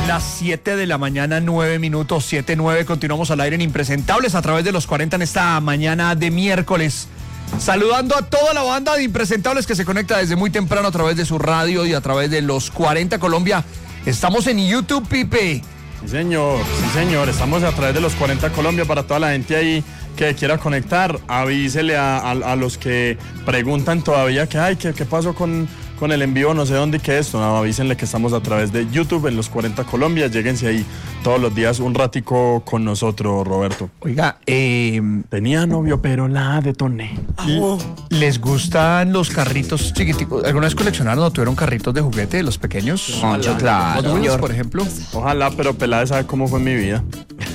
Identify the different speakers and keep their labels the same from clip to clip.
Speaker 1: Las 7 de la mañana, 9 minutos, 7:09. Continuamos al aire en Impresentables a través de los 40 en esta mañana de miércoles. Saludando a toda la banda de Impresentables que se conecta desde muy temprano a través de su radio y a través de los 40 Colombia. Estamos en YouTube, Pipe.
Speaker 2: Sí, señor. Estamos a través de los 40 Colombia para toda la gente ahí que quiera conectar. Avísele a los que preguntan todavía que ¿qué pasó con el envío? No sé dónde y qué es esto. No, avísenle que estamos a través de YouTube en los 40 Colombia. Lléguense ahí todos los días un ratico con nosotros, Roberto.
Speaker 1: Oiga,
Speaker 2: tenía novio, pero la detoné.
Speaker 1: ¿Les gustan los carritos chiquiticos? ¿Alguna vez coleccionaron o tuvieron carritos de juguete de los pequeños?
Speaker 3: Mucho, claro.
Speaker 1: Hot Wheels, por ejemplo.
Speaker 2: Ojalá, pero Peláez sabe cómo fue mi vida.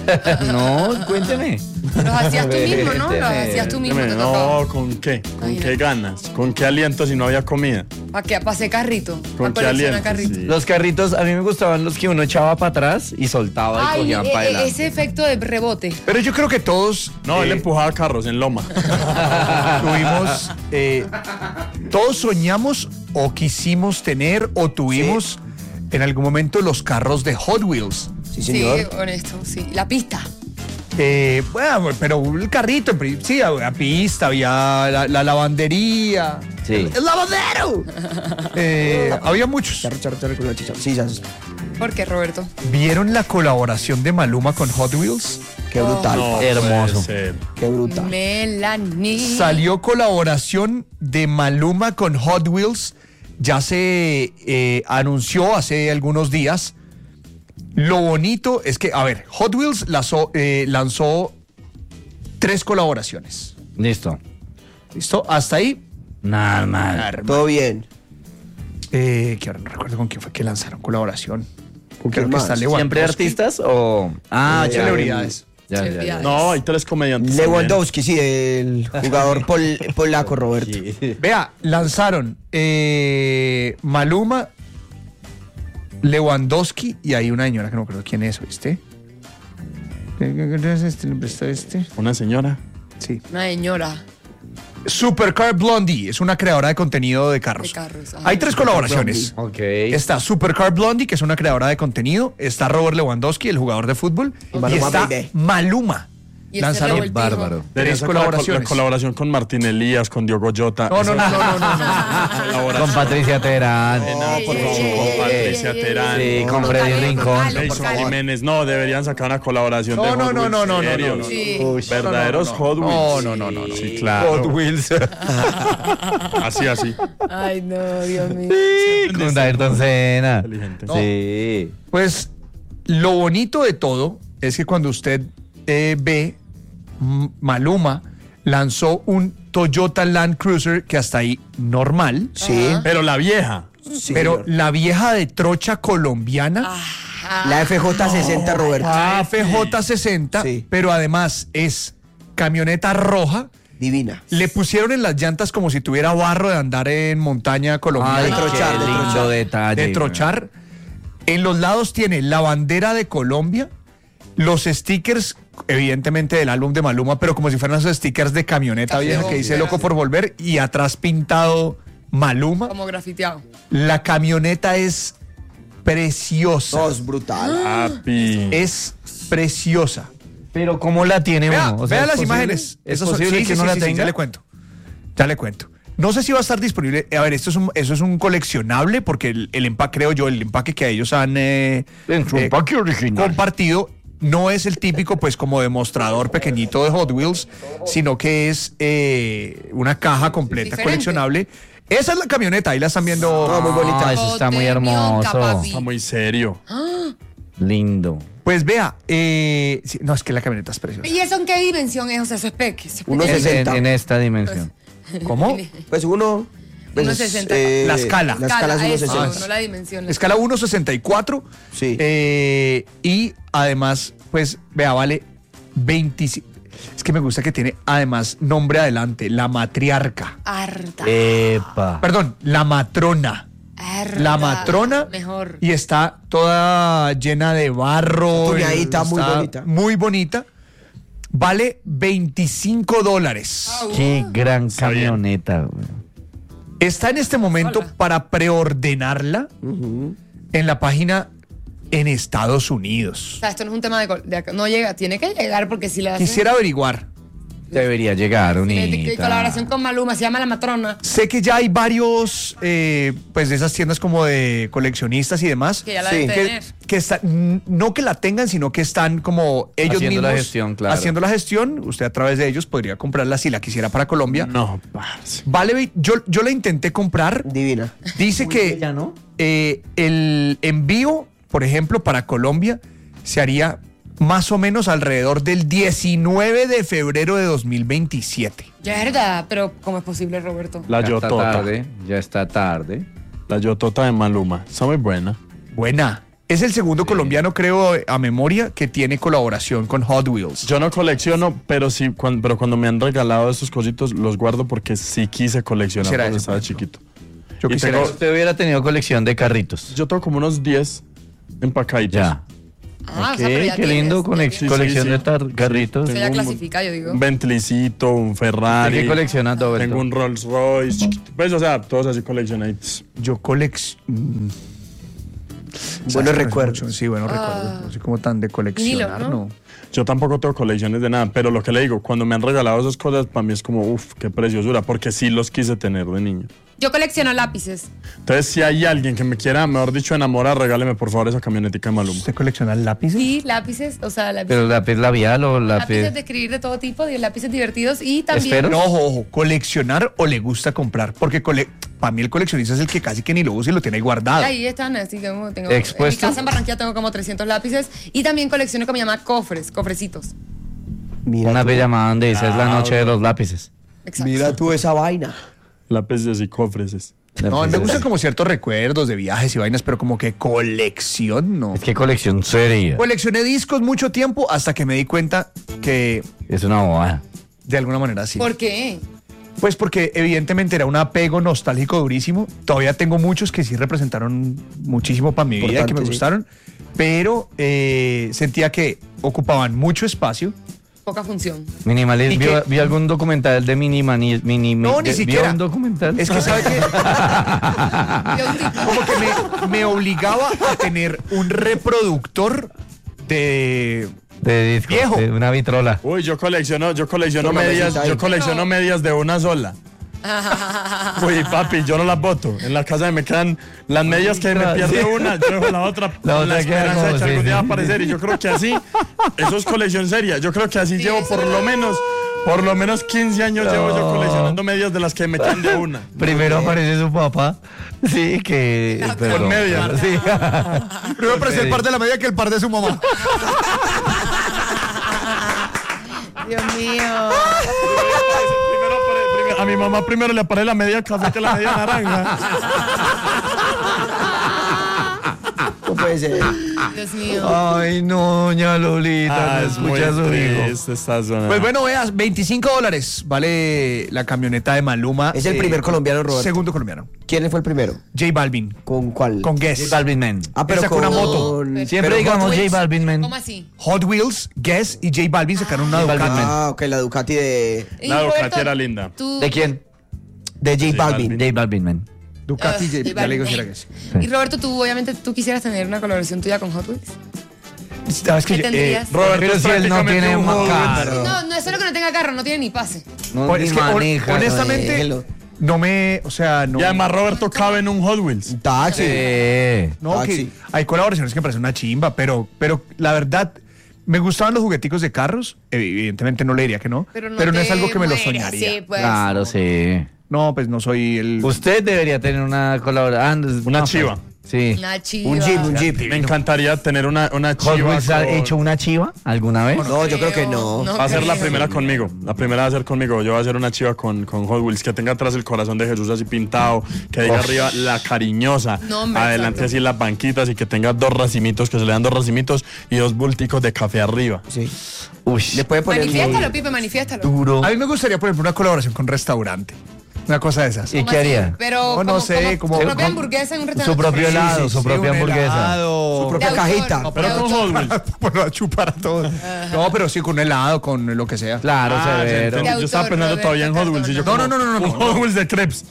Speaker 3: No, cuénteme.
Speaker 4: Los hacías tú mismo, ¿no? Los hacías tú mismo. Te tocaba.
Speaker 2: No, ¿con qué? ¿Con qué ganas? ¿Con qué aliento si no había comida?
Speaker 4: ¿Para qué? ¿Para hacer carrito?
Speaker 2: ¿Con qué aliento?
Speaker 4: Carrito.
Speaker 2: Sí.
Speaker 3: Los carritos, a mí me gustaban los que uno echaba para atrás y soltaba y
Speaker 4: Ay,
Speaker 3: cogían para adelante.
Speaker 4: ese efecto de rebote.
Speaker 1: Pero yo creo que todos
Speaker 2: No, él empujaba carros en loma.
Speaker 1: tuvimos, todos soñamos o quisimos tener o tuvimos en algún momento los carros de Hot Wheels.
Speaker 3: Sí, señor.
Speaker 4: Sí, honesto, sí. La pista.
Speaker 1: Bueno, pero el carrito, sí, había pista, había la lavandería.
Speaker 3: Sí.
Speaker 1: ¡El lavadero! Había muchos.
Speaker 3: Sí, ya.
Speaker 4: ¿Por qué, Roberto?
Speaker 1: ¿Vieron la colaboración de Maluma con Hot Wheels?
Speaker 3: Qué brutal.
Speaker 2: No,
Speaker 3: hermoso.
Speaker 2: puede ser.
Speaker 3: Qué brutal.
Speaker 4: Melanie.
Speaker 1: Salió colaboración de Maluma con Hot Wheels. Ya se anunció hace algunos días. Lo bonito es que, a ver, Hot Wheels lanzó 3 colaboraciones.
Speaker 3: Listo.
Speaker 1: ¿Listo? Hasta ahí.
Speaker 3: Nada mal.
Speaker 5: Todo bien.
Speaker 1: Que ahora no recuerdo con quién fue que lanzaron colaboración.
Speaker 5: ¿Con
Speaker 1: Creo
Speaker 5: quién
Speaker 1: que
Speaker 5: más?
Speaker 1: está
Speaker 3: ¿Siempre
Speaker 1: Lewandowski.
Speaker 3: artistas o...? Ah, ya.
Speaker 1: Celebridades.
Speaker 3: Ya.
Speaker 2: No, hay 3 comediantes.
Speaker 5: Lewandowski, sí, el jugador polaco, Roberto.
Speaker 1: Vea, lanzaron Maluma, Lewandowski y hay una señora que no me acuerdo quién es, ¿viste? ¿Este?
Speaker 2: Una señora.
Speaker 1: Sí.
Speaker 4: Una señora
Speaker 1: Supercar Blondie es una creadora de contenido de carros.
Speaker 4: de carros.
Speaker 1: Hay 3 colaboraciones.
Speaker 3: Ok.
Speaker 1: Está Supercar Blondie, que es una creadora de contenido. Está Robert Lewandowski, el jugador de fútbol. Y
Speaker 5: Maluma,
Speaker 1: está
Speaker 5: baby.
Speaker 1: Maluma.
Speaker 4: Y este
Speaker 1: Lanzaron
Speaker 4: revoltijo.
Speaker 3: Bárbaro.
Speaker 2: Deberían
Speaker 1: 3
Speaker 2: sacar
Speaker 1: colaboraciones.
Speaker 2: La colaboración con Martín Elías, con Diogo Jota.
Speaker 1: No.
Speaker 3: Con Patricia Terán.
Speaker 2: No, por favor, con Patricia Terán.
Speaker 3: Sí, con Freddy Rincón.
Speaker 2: Jason Jiménez. No, deberían sacar una colaboración de Hot
Speaker 1: No.
Speaker 2: Wheels. Serios.
Speaker 4: Sí.
Speaker 2: Verdaderos Hot Wheels.
Speaker 1: No.
Speaker 2: Sí, claro.
Speaker 1: Hot Wheels.
Speaker 2: Así.
Speaker 4: Ay, no, Dios mío.
Speaker 3: Con Ayrton Senna.
Speaker 2: Inteligente.
Speaker 3: Sí.
Speaker 1: Pues lo bonito de todo es que cuando usted ve, Maluma lanzó un Toyota Land Cruiser que hasta ahí normal.
Speaker 5: Sí.
Speaker 2: Pero la vieja.
Speaker 5: Sí,
Speaker 1: Pero
Speaker 5: señor.
Speaker 1: la vieja de trocha colombiana,
Speaker 5: La FJ60, Roberto.
Speaker 1: la FJ60,
Speaker 5: Sí.
Speaker 1: pero además es camioneta roja.
Speaker 5: Divina.
Speaker 1: Le pusieron en las llantas como si tuviera barro de andar en montaña colombiana.
Speaker 3: Ay,
Speaker 5: trochar,
Speaker 3: qué
Speaker 5: de
Speaker 3: lindo
Speaker 5: trochar.
Speaker 3: detalle.
Speaker 1: De trochar. En los lados tiene la bandera de Colombia, los stickers, evidentemente del álbum de Maluma, pero como si fueran esos stickers de camioneta
Speaker 4: Café
Speaker 1: vieja que dice
Speaker 4: Bomba.
Speaker 1: loco por volver y atrás pintado Maluma.
Speaker 4: Como grafiteado.
Speaker 1: La camioneta es preciosa.
Speaker 5: No, es brutal.
Speaker 2: Papi.
Speaker 1: Es preciosa.
Speaker 3: Pero ¿cómo la tiene
Speaker 1: Vea,
Speaker 3: uno? O sea,
Speaker 1: vea
Speaker 3: ¿es
Speaker 1: las
Speaker 3: posible?
Speaker 1: imágenes.
Speaker 3: ¿Es
Speaker 1: Esas son-
Speaker 3: posible
Speaker 1: sí,
Speaker 3: que
Speaker 1: sí,
Speaker 3: no
Speaker 1: sí,
Speaker 3: la
Speaker 1: sí,
Speaker 3: tenga?
Speaker 1: Ya le cuento. No sé si va a estar disponible. A ver, eso es un coleccionable porque el empaque, creo yo, el empaque que ellos han
Speaker 3: En su empaque original.
Speaker 1: compartido no es el típico, pues, como demostrador pequeñito de Hot Wheels, sino que es una caja completa
Speaker 4: Diferente.
Speaker 1: coleccionable. Esa es la camioneta, ahí la están viendo.
Speaker 5: No, muy bonita.
Speaker 3: Ah, eso está muy
Speaker 4: Botemionca,
Speaker 3: hermoso.
Speaker 4: papi.
Speaker 2: Está muy serio.
Speaker 3: Lindo.
Speaker 1: Pues vea, sí, no, es que la camioneta es preciosa.
Speaker 4: ¿Y eso en qué dimensión es? O sea, eso es peque.
Speaker 5: Uno
Speaker 3: Es
Speaker 5: 60.
Speaker 3: en esta dimensión.
Speaker 1: ¿Cómo?
Speaker 5: Pues uno. pues,
Speaker 4: 1.60.
Speaker 1: La escala.
Speaker 5: La escala es
Speaker 4: eso,
Speaker 5: 1.60.
Speaker 4: no la dimensión.
Speaker 1: Escala 1.64.
Speaker 5: Sí.
Speaker 1: Y además, pues, vea, vale 25. Es que me gusta que tiene además nombre adelante, la matriarca.
Speaker 4: Harta.
Speaker 3: Epa.
Speaker 1: Perdón, la matrona.
Speaker 4: Harta.
Speaker 1: La matrona.
Speaker 4: Mejor.
Speaker 1: Y está toda llena de barro.
Speaker 5: Tuneadita, muy
Speaker 1: está
Speaker 5: bonita.
Speaker 1: Muy bonita. Vale $25.
Speaker 3: Qué gran
Speaker 2: Está bien.
Speaker 3: camioneta, güey.
Speaker 1: Está en este momento
Speaker 4: Sola.
Speaker 1: para preordenarla en la página en Estados
Speaker 4: O
Speaker 1: Unidos.
Speaker 4: sea, esto no es un tema de acá. No llega, tiene que llegar porque si le hacen...
Speaker 1: Quisiera averiguar.
Speaker 3: Debería llegar, unita.
Speaker 4: Colaboración con Maluma, se llama La Matrona.
Speaker 1: Sé que ya hay varios, pues de esas tiendas como de coleccionistas y demás.
Speaker 4: Que ya la
Speaker 5: Sí.
Speaker 4: deben tener.
Speaker 1: Que no que la tengan, sino que están como ellos
Speaker 3: Haciendo
Speaker 1: mismos
Speaker 3: la gestión, claro.
Speaker 1: haciendo la gestión. Usted a través de ellos podría comprarla si la quisiera para Colombia.
Speaker 2: No, parce.
Speaker 1: Vale, yo la intenté comprar.
Speaker 5: Divina.
Speaker 1: Dice que
Speaker 3: bella, ¿no?
Speaker 1: el envío, por ejemplo, para Colombia se haría más o menos alrededor del 19 de febrero de 2027.
Speaker 4: Ya es verdad, pero ¿cómo es posible, Roberto?
Speaker 2: La
Speaker 3: Ya está
Speaker 2: Yotota.
Speaker 3: tarde, ya está tarde.
Speaker 2: La Yotota de Maluma. Está muy buena.
Speaker 1: Buena. Es el segundo colombiano, creo, a memoria, que tiene colaboración con Hot Wheels.
Speaker 2: Yo no colecciono, pero sí, pero cuando me han regalado estos cositos, los guardo porque sí quise coleccionar
Speaker 1: Será
Speaker 2: cuando
Speaker 1: eso,
Speaker 2: estaba
Speaker 1: por ejemplo.
Speaker 2: chiquito.
Speaker 1: Yo
Speaker 2: Y
Speaker 1: quisiera
Speaker 2: tengo-
Speaker 1: eso.
Speaker 3: Usted hubiera tenido colección de carritos.
Speaker 2: Yo tengo como unos 10 empacaditos.
Speaker 3: Ya.
Speaker 4: Ah,
Speaker 3: Ok,
Speaker 4: o sea, pero ya
Speaker 3: qué
Speaker 4: tienes,
Speaker 3: lindo,
Speaker 4: ya tienes.
Speaker 2: Sí,
Speaker 3: colección
Speaker 2: sí,
Speaker 3: de
Speaker 2: sí.
Speaker 3: carritos.
Speaker 4: Eso ya
Speaker 2: Tengo un-
Speaker 4: clasifica, yo digo.
Speaker 2: Un Bentleycito, un Ferrari.
Speaker 3: ¿De qué coleccionas, Roberto?
Speaker 2: Tengo un Rolls Royce. chiquito. Pues, o sea, todos así coleccionaditos.
Speaker 1: Yo colecciono.
Speaker 5: Buenos recuerdos.
Speaker 1: Sí, buenos recuerdos. No soy como tan de coleccionar,
Speaker 4: Vinilo, ¿no?
Speaker 1: ¿no?
Speaker 2: Yo tampoco tengo colecciones de nada, pero lo que le digo, cuando me han regalado esas cosas, para mí es como, uff, qué preciosura, porque sí los quise tener de niño.
Speaker 4: Yo colecciono lápices.
Speaker 2: Entonces, si hay alguien que me quiera, mejor dicho, enamorar, regáleme por favor esa camionetica de Maluma.
Speaker 1: ¿Usted colecciona lápices?
Speaker 4: Sí, lápices, o sea, lápices.
Speaker 3: Pero lápiz labial o
Speaker 4: Lápices
Speaker 3: lápiz.
Speaker 4: de escribir de todo tipo, de lápices divertidos y también...
Speaker 3: Espero.
Speaker 1: No, ojo, ¿coleccionar o le gusta comprar? Porque para mí el coleccionista es el que casi que ni lo usa y lo tiene ahí guardado.
Speaker 4: Ahí están, así que tengo en mi
Speaker 3: Expuesto.
Speaker 4: casa en Barranquilla tengo como 300 lápices y también colecciono con mi mamá cofrecitos.
Speaker 5: Mira
Speaker 3: Una
Speaker 5: tú,
Speaker 3: bella llamada donde dice es la noche de los lápices.
Speaker 4: Exacto.
Speaker 5: mira tú esa vaina.
Speaker 2: Lápices y cofres.
Speaker 1: No, me gustan como ciertos recuerdos de viajes y vainas, pero como que colección, no.
Speaker 3: Es que colección seria.
Speaker 1: Coleccioné discos mucho tiempo hasta que me di cuenta que
Speaker 3: Es una bobada.
Speaker 1: de alguna manera sí.
Speaker 4: ¿Por qué?
Speaker 1: Pues porque evidentemente era un apego nostálgico durísimo. Todavía tengo muchos que sí representaron muchísimo para mi vida, que me
Speaker 5: Importante, sí.
Speaker 1: gustaron, pero sentía que ocupaban mucho espacio.
Speaker 4: Poca función.
Speaker 3: Minimalista.
Speaker 1: ¿Y
Speaker 3: ¿Vio,
Speaker 1: qué?
Speaker 3: vio algún documental de minimalismo?
Speaker 1: No, ni siquiera.
Speaker 3: ¿Vio un documental?
Speaker 1: Es que sabe que
Speaker 4: Yo un tipo-
Speaker 1: como que me obligaba a tener un reproductor de
Speaker 3: de disco,
Speaker 1: viejo.
Speaker 3: de una vitrola.
Speaker 2: Uy, yo colecciono
Speaker 5: Con la
Speaker 2: medias,
Speaker 5: mesita ahí.
Speaker 2: yo colecciono medias de una sola. Uy, papi, yo no las boto. En la casa me quedan las medias que me pierde una, yo dejo la otra.
Speaker 3: La
Speaker 2: con
Speaker 3: otra
Speaker 2: la
Speaker 3: queda
Speaker 2: esperanza de
Speaker 3: como,
Speaker 2: que
Speaker 3: sí,
Speaker 2: algún día va a
Speaker 3: sí.
Speaker 2: aparecer. Y yo creo que así, eso es colección seria. Yo creo que así llevo
Speaker 4: eso
Speaker 2: por lo menos 15 años llevo yo coleccionando medias de las que me quedan de una.
Speaker 3: Primero aparece su papá. Sí, que.
Speaker 2: Con media.
Speaker 3: Sí.
Speaker 1: Primero aparece el par de la media que el par de su mamá.
Speaker 4: Dios mío.
Speaker 2: A mi mamá primero le aparece la media café que la media naranja.
Speaker 5: No puede ser.
Speaker 4: Dios mío.
Speaker 3: Ay, no, doña Lolita, no escucha a su hijo.
Speaker 2: triste esta zona.
Speaker 1: Pues bueno, veas, $25 vale la camioneta de Maluma.
Speaker 5: Es el primer colombiano, Roberto.
Speaker 1: Segundo colombiano.
Speaker 5: ¿Quién fue el primero?
Speaker 1: J Balvin.
Speaker 5: ¿Con cuál?
Speaker 1: Con
Speaker 3: J
Speaker 1: Guess.
Speaker 3: Balvin Man.
Speaker 5: Ah, pero
Speaker 1: sacó
Speaker 5: con
Speaker 1: una moto.
Speaker 3: Siempre
Speaker 5: pero
Speaker 3: digamos
Speaker 5: Hot
Speaker 3: J
Speaker 5: Wheels.
Speaker 3: Balvin Man.
Speaker 4: ¿Cómo así?
Speaker 1: Hot Wheels, Guess y J Balvin sacaron una
Speaker 3: J Balvin.
Speaker 1: Ducati.
Speaker 5: Ah, ok, la Ducati de
Speaker 4: Y
Speaker 2: La Ducati
Speaker 4: Roberto,
Speaker 2: era linda.
Speaker 4: tú-
Speaker 3: ¿De quién?
Speaker 5: J
Speaker 2: J
Speaker 5: Balvin.
Speaker 2: Balvin.
Speaker 3: J Balvin Man.
Speaker 1: Ducati,
Speaker 4: J
Speaker 1: ya le digo si era
Speaker 4: Balvin.
Speaker 1: Guess.
Speaker 4: Y Roberto, tú obviamente tú quisieras tener una colaboración tuya con Hot Wheels.
Speaker 1: ¿Sabes
Speaker 4: ¿Qué
Speaker 1: que
Speaker 4: tendrías?
Speaker 2: Roberto
Speaker 3: Pero
Speaker 2: es
Speaker 3: si él no
Speaker 2: prácticamente
Speaker 3: tiene
Speaker 2: un
Speaker 3: más
Speaker 2: Hot Wheels.
Speaker 3: carro.
Speaker 4: No, no es solo que no tenga carro, no tiene ni pase.
Speaker 3: No,
Speaker 1: Pues
Speaker 3: ni
Speaker 1: es que
Speaker 3: maneja,
Speaker 1: honestamente
Speaker 5: déjelo.
Speaker 1: no me, o sea, no.
Speaker 2: Y además Roberto cabe en un Hot Wheels.
Speaker 5: Taxi.
Speaker 3: Sí.
Speaker 1: No, que
Speaker 5: Taxi.
Speaker 1: hay colaboraciones que me parecen una chimba, pero la verdad, me gustaban los jugueticos de carros. Evidentemente no le diría que no, pero no es
Speaker 4: te
Speaker 1: algo que me lo
Speaker 4: mueres,
Speaker 1: soñaría.
Speaker 4: sí, pues.
Speaker 3: Claro, sí.
Speaker 1: No, pues no soy el.
Speaker 3: Usted debería tener una colaboración.
Speaker 2: Una chiva.
Speaker 3: Sí.
Speaker 4: Una chiva.
Speaker 5: Un Jeep.
Speaker 2: Me encantaría tener una
Speaker 3: ¿Hot
Speaker 2: chiva.
Speaker 3: Wheels ha
Speaker 2: con-
Speaker 3: hecho una chiva alguna vez?
Speaker 5: No, yo creo que no.
Speaker 2: Va a ser la
Speaker 4: creo.
Speaker 2: primera conmigo. La primera va a ser conmigo. Yo voy a hacer una chiva con Hot Wheels que tenga atrás el corazón de Jesús así pintado, que diga
Speaker 3: Uf.
Speaker 2: arriba la cariñosa,
Speaker 4: No, hombre,
Speaker 2: adelante
Speaker 4: exacto.
Speaker 2: así las banquitas y que tenga dos racimitos, que se le dan dos racimitos y dos bulticos de café arriba.
Speaker 5: Sí.
Speaker 3: Uy,
Speaker 5: Le puede poner
Speaker 4: Manifiéstalo, Pipe, manifiéstalo.
Speaker 3: duro.
Speaker 1: A mí me gustaría, por ejemplo, una colaboración con restaurante. Una cosa de esas.
Speaker 3: ¿Y
Speaker 4: ¿Cómo
Speaker 3: qué
Speaker 4: así?
Speaker 3: haría?
Speaker 4: Pero
Speaker 1: No, no sé,
Speaker 4: como
Speaker 1: como-
Speaker 4: su propia hamburguesa en un restaurante.
Speaker 3: Su propio helado, su propia
Speaker 1: un
Speaker 3: hamburguesa.
Speaker 1: helado.
Speaker 5: Su propia
Speaker 4: De autor.
Speaker 5: cajita.
Speaker 4: No,
Speaker 2: Pero
Speaker 4: de
Speaker 2: con
Speaker 4: autor.
Speaker 2: Hot Wheels.
Speaker 1: Bueno, a chupar a todos. No, pero sí con un helado, con lo que sea.
Speaker 3: Claro,
Speaker 2: Ah, ya
Speaker 3: severo.
Speaker 2: entendí. Yo estaba
Speaker 4: De autor,
Speaker 2: pensando
Speaker 4: no,
Speaker 2: todavía en
Speaker 4: de
Speaker 2: Hot Wheels. Y yo
Speaker 1: No, no,
Speaker 2: como,
Speaker 1: no, no, no.
Speaker 2: un Hot Wheels de crepes.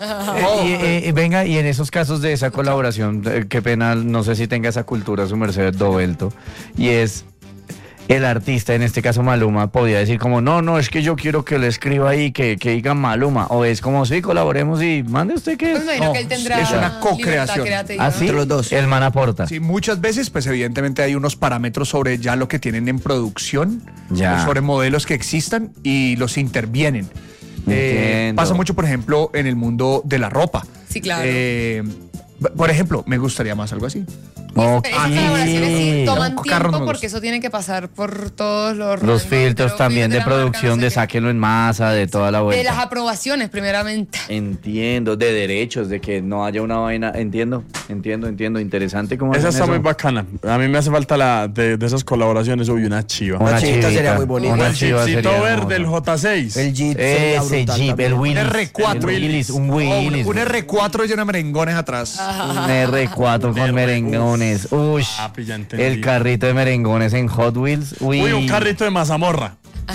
Speaker 3: Venga, y en esos casos de esa colaboración, qué pena, no sé si tenga esa cultura su merced Dovelto, y es el artista, en este caso Maluma, podía decir como, no, es que yo quiero que le escriba ahí, que diga Maluma, o es como, sí, colaboremos y mande usted que
Speaker 4: Pues me imagino
Speaker 1: No,
Speaker 4: que él tendrá
Speaker 1: es una
Speaker 4: libertad
Speaker 1: co-creación.
Speaker 4: creativa.
Speaker 3: así,
Speaker 5: Entre los dos.
Speaker 3: el man aporta.
Speaker 1: Sí, muchas veces, pues evidentemente hay unos parámetros sobre ya lo que tienen en producción,
Speaker 3: Ya.
Speaker 1: sobre modelos que existan y los intervienen.
Speaker 3: Entiendo.
Speaker 1: Pasa mucho, por ejemplo, en el mundo de la ropa.
Speaker 4: Sí, claro.
Speaker 1: Por ejemplo, me gustaría más algo así.
Speaker 3: Ok.
Speaker 4: Esas colaboraciones sí toman
Speaker 1: No, carro no
Speaker 4: tiempo
Speaker 1: me
Speaker 4: porque
Speaker 1: gusta.
Speaker 4: eso tiene que pasar por todos los
Speaker 3: Los
Speaker 4: rangos,
Speaker 3: filtros también de
Speaker 4: la marca,
Speaker 3: producción,
Speaker 4: no sé
Speaker 3: de
Speaker 4: qué.
Speaker 3: sáquenlo en masa, de toda la
Speaker 4: De las
Speaker 3: vuelta.
Speaker 4: aprobaciones, primeramente.
Speaker 3: Entiendo, de derechos, de que no haya una vaina, entiendo, interesante como
Speaker 2: Esa está muy bacana. A mí me hace falta de esas colaboraciones. Uy, una chiva.
Speaker 5: Una chivita sería muy bonita.
Speaker 3: Una
Speaker 2: El
Speaker 3: chiva
Speaker 2: jeepcito
Speaker 3: sería
Speaker 2: verde, el
Speaker 3: hermoso.
Speaker 2: J6.
Speaker 5: El Jeep sería
Speaker 3: Ese
Speaker 5: brutal
Speaker 3: Jeep,
Speaker 5: también.
Speaker 3: el Willis.
Speaker 1: R4.
Speaker 3: El Willis, un Willis.
Speaker 1: Un R4 lleno de merengones atrás.
Speaker 3: Un R4 con merengones. Uy,
Speaker 2: Papi, ya entendí.
Speaker 3: el carrito de merengones en Hot Wheels. Uy,
Speaker 2: Uy, un carrito de mazamorra.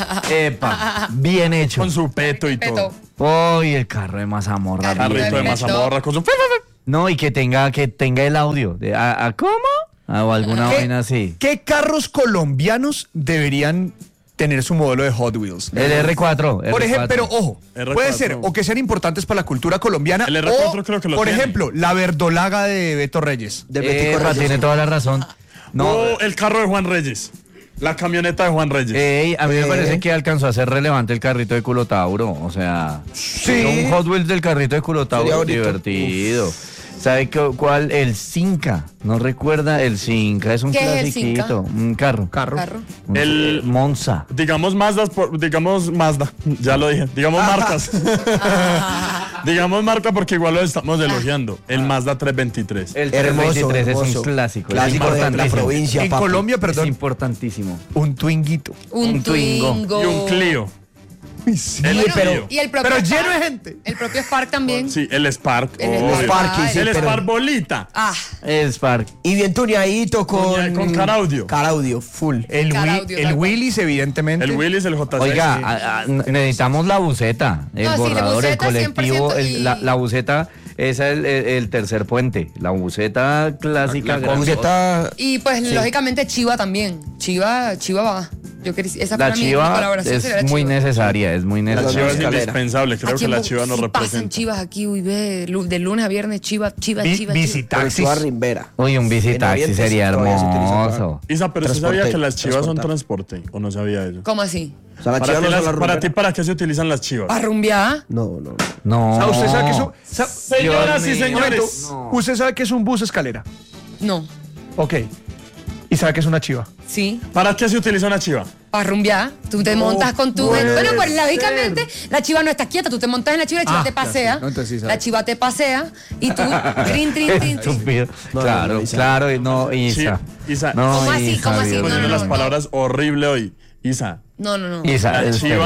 Speaker 3: Epa, bien hecho.
Speaker 2: Con su peto y
Speaker 4: Peto.
Speaker 2: todo.
Speaker 3: Uy, el carro de mazamorra.
Speaker 4: Carrito
Speaker 3: bien
Speaker 2: Carrito de
Speaker 3: hecho.
Speaker 2: mazamorra con su...
Speaker 3: No, y que tenga el audio. ¿A cómo? O alguna
Speaker 1: ¿Qué-
Speaker 3: vaina así.
Speaker 1: ¿Qué carros colombianos deberían tener su modelo de Hot Wheels?
Speaker 3: El R4.
Speaker 1: Por ejemplo, pero ojo,
Speaker 2: R4.
Speaker 1: puede ser o que sean importantes para la cultura colombiana
Speaker 2: El R4
Speaker 1: o,
Speaker 2: creo que lo
Speaker 1: por
Speaker 2: tiene.
Speaker 1: ejemplo, la verdolaga de Beto Reyes.
Speaker 5: De Betico Reyes.
Speaker 3: Tiene toda la razón. No,
Speaker 2: O el carro de Juan Reyes. La camioneta de Juan Reyes.
Speaker 3: ey, a mí me parece que alcanzó a ser relevante el carrito de Culotauro. O sea, un Hot Wheels del carrito de
Speaker 5: Sería
Speaker 3: Culotauro
Speaker 5: bonito.
Speaker 3: divertido. ¿Sabe cuál? El Cinca. ¿No recuerda? El Cinca es un
Speaker 4: ¿Qué es el
Speaker 3: clasiquito. Un carro.
Speaker 1: Carro.
Speaker 2: El-
Speaker 3: Monza.
Speaker 2: Digamos Mazda, ya lo dije. Digamos marcas. Digamos marca porque igual lo estamos elogiando. El Mazda 323.
Speaker 3: El
Speaker 5: Hermoso,
Speaker 3: 323 es
Speaker 5: hermoso.
Speaker 3: un clásico.
Speaker 5: Clásico de la
Speaker 3: importantísimo.
Speaker 5: provincia,
Speaker 1: En
Speaker 5: papi.
Speaker 1: Colombia,
Speaker 3: Es
Speaker 1: perdón,
Speaker 3: importantísimo.
Speaker 1: un Twinguito.
Speaker 4: Un
Speaker 3: Twingo.
Speaker 4: Twingo.
Speaker 2: Y un Clio. El
Speaker 4: Bueno,
Speaker 2: Clio.
Speaker 4: y el propio
Speaker 1: Pero
Speaker 4: Spark.
Speaker 1: lleno de gente.
Speaker 4: El propio Spark también.
Speaker 2: Sí, el Spark.
Speaker 4: El
Speaker 2: obvio.
Speaker 5: Sparky, sí,
Speaker 2: el
Speaker 5: pero-
Speaker 2: Spark bolita.
Speaker 4: Ah,
Speaker 3: El Spark.
Speaker 5: Y bien tuneadito
Speaker 2: Con Caraudio.
Speaker 5: Caraudio, full.
Speaker 1: El,
Speaker 4: Caraudio,
Speaker 1: el
Speaker 4: tal cual.
Speaker 1: Willis, evidentemente.
Speaker 2: El Willis, el J6.
Speaker 3: Oiga, necesitamos la buceta, el
Speaker 4: No, sí, la
Speaker 3: borrador, el
Speaker 4: buceta
Speaker 3: colectivo,
Speaker 4: 100% y-
Speaker 3: la buceta, esa es el tercer puente, la buceta clásica.
Speaker 2: La
Speaker 3: grandota.
Speaker 5: Buceta,
Speaker 4: y pues lógicamente Chiva también. Chiva va. Yo quería esa
Speaker 3: La
Speaker 4: para mí, mi
Speaker 3: chiva
Speaker 4: colaboración sería la
Speaker 3: es muy
Speaker 4: Chiva.
Speaker 3: necesaria, es muy
Speaker 2: La
Speaker 3: necesaria.
Speaker 2: chiva es
Speaker 5: escalera.
Speaker 2: indispensable. Creo
Speaker 4: Aquí
Speaker 2: que
Speaker 4: en
Speaker 2: la
Speaker 4: Bogotá
Speaker 2: chiva nos
Speaker 4: sí pasan
Speaker 2: representa.
Speaker 4: chivas aquí, uy, ve, de lunes a viernes, chiva.
Speaker 1: Visitaxis.
Speaker 5: Chiva Rimbera.
Speaker 3: Uy, un
Speaker 5: En
Speaker 3: visitaxi
Speaker 5: Oriente
Speaker 3: sería
Speaker 5: sí todavía se utiliza
Speaker 3: hermoso.
Speaker 2: Isa, pero ¿usted sabía
Speaker 5: Transporte,
Speaker 2: que las chivas son
Speaker 5: transportar.
Speaker 2: transporte? ¿O no sabía eso?
Speaker 4: ¿Cómo así?
Speaker 5: O sea, la
Speaker 2: Para
Speaker 5: chiva
Speaker 2: ti,
Speaker 5: no es la
Speaker 2: para
Speaker 5: rumbera.
Speaker 2: ti, ¿para qué se utilizan las chivas?
Speaker 4: ¿Para rumbear?
Speaker 5: No, no, no.
Speaker 3: No.
Speaker 1: O sea, ¿usted sabe que eso?
Speaker 2: Señoras y
Speaker 3: Dios mío.
Speaker 2: señores.
Speaker 1: ¿Usted sabe que es un bus escalera?
Speaker 4: No.
Speaker 1: Ok. ¿Y sabe que es una chiva?
Speaker 4: Sí.
Speaker 2: ¿Para qué se utiliza una chiva?
Speaker 4: Para rumbear, tú te montas con tu...
Speaker 1: puede
Speaker 4: Bueno, pues
Speaker 1: ser.
Speaker 4: lógicamente la chiva no está quieta, tú te montas en la chiva y la chiva
Speaker 1: Ah,
Speaker 4: te
Speaker 1: ya
Speaker 4: pasea.
Speaker 1: sí, no, entonces sí sabe.
Speaker 4: La chiva te pasea y tú... trin, trin, trin.
Speaker 3: Estúpido.
Speaker 5: No,
Speaker 3: claro,
Speaker 5: no, Isa.
Speaker 3: claro, y no, Isa.
Speaker 2: Isa,
Speaker 3: No,
Speaker 4: ¿Cómo así?
Speaker 3: Isa,
Speaker 4: ¿Cómo así?
Speaker 3: Dios
Speaker 4: No,
Speaker 2: poniendo
Speaker 3: mío.
Speaker 2: las palabras horrible hoy. Isa,
Speaker 4: No, no, no.
Speaker 3: Isa,
Speaker 2: la
Speaker 3: espere.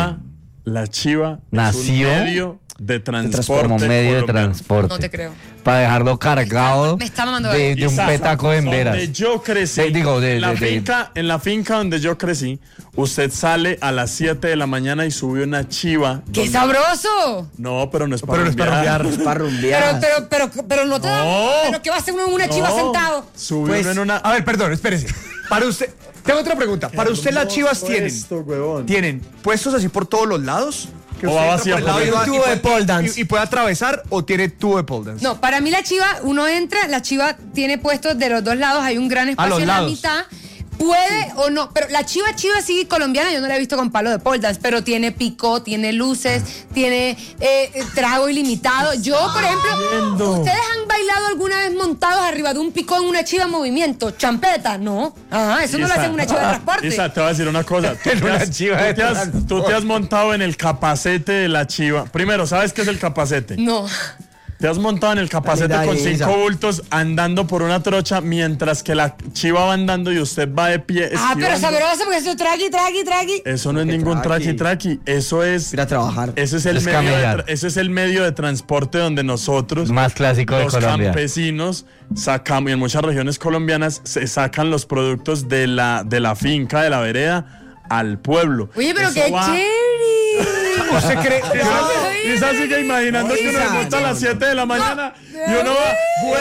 Speaker 2: chiva
Speaker 3: Nació
Speaker 2: es un medio de transporte
Speaker 3: como medio de
Speaker 2: colombiano.
Speaker 3: transporte.
Speaker 4: No te creo.
Speaker 3: Para dejarlo cargado
Speaker 4: me está mamando
Speaker 3: de un
Speaker 2: Isa,
Speaker 3: petaco en veras.
Speaker 2: Donde yo crecí,
Speaker 3: Digo,
Speaker 2: en la finca donde yo crecí, usted sale a las 7 de la mañana y sube una chiva.
Speaker 4: ¡Qué
Speaker 2: donde-
Speaker 4: sabroso!
Speaker 2: No, pero no es para
Speaker 1: Pero no es para
Speaker 2: rumbear.
Speaker 1: rumbear.
Speaker 5: Es para rumbear.
Speaker 4: Pero no te da...
Speaker 2: No.
Speaker 4: ¿Pero qué va a hacer uno en una chiva
Speaker 2: No,
Speaker 4: sentado?
Speaker 2: Subir
Speaker 1: Pues,
Speaker 2: en una...
Speaker 1: a ver, perdón, espérese. Para usted, tengo otra pregunta. Para usted las chivas tienen puestos así por todos los lados. Que
Speaker 2: O
Speaker 1: usted
Speaker 2: va
Speaker 1: entra
Speaker 2: vacía
Speaker 1: por el lado
Speaker 2: por
Speaker 1: y
Speaker 2: dentro.
Speaker 1: va-
Speaker 5: Un
Speaker 1: y
Speaker 5: tubo
Speaker 1: puede-
Speaker 5: de pole dance.
Speaker 1: y puede atravesar o tiene tubo de pole dance.
Speaker 4: No, para mí la chiva, uno entra, la chiva tiene puestos de los dos lados, hay un gran espacio
Speaker 1: los
Speaker 4: en la
Speaker 1: lados.
Speaker 4: mitad. Puede o no, pero la chiva sí colombiana, yo no la he visto con palo de pole dance, pero tiene picó, tiene luces, tiene trago ilimitado. Yo, por ejemplo, ¿ustedes han bailado alguna vez montados arriba de un picó en una chiva en movimiento? ¿Champeta? No. Ajá, eso no lo
Speaker 2: Isa,
Speaker 4: hacen en una chiva de transporte.
Speaker 2: Isa, te voy a decir una cosa. Tú
Speaker 3: En
Speaker 2: te
Speaker 3: una
Speaker 2: has-
Speaker 3: chiva
Speaker 2: tú
Speaker 3: de
Speaker 2: te has-
Speaker 3: transporte.
Speaker 2: tú te has montado en el capacete de la chiva. Primero, ¿sabes qué es el capacete?
Speaker 4: No.
Speaker 2: Te has montado en el capacete
Speaker 5: Dale,
Speaker 2: con
Speaker 5: Isa.
Speaker 2: 5 bultos andando por una trocha mientras que la chiva va andando y usted va de pie
Speaker 4: Ah, pero
Speaker 2: esquivando.
Speaker 4: sabroso porque eso traqui.
Speaker 2: Eso no es ningún traqui. Eso es...
Speaker 5: Ir a trabajar.
Speaker 2: Ese es el
Speaker 3: Es
Speaker 2: medio
Speaker 3: camellar.
Speaker 2: ese es el medio de transporte donde nosotros,
Speaker 3: Más clásico de
Speaker 2: los
Speaker 3: Colombia.
Speaker 2: campesinos, sacamos, y en muchas regiones colombianas se sacan los productos de la finca, de la vereda, al pueblo.
Speaker 4: Oye, pero
Speaker 2: Eso
Speaker 4: qué
Speaker 2: va-
Speaker 4: chévere.
Speaker 1: ¿Usted cree?
Speaker 2: Isa sigue imaginando que uno
Speaker 5: Isa.
Speaker 2: se monta a las 7 de la mañana y uno va,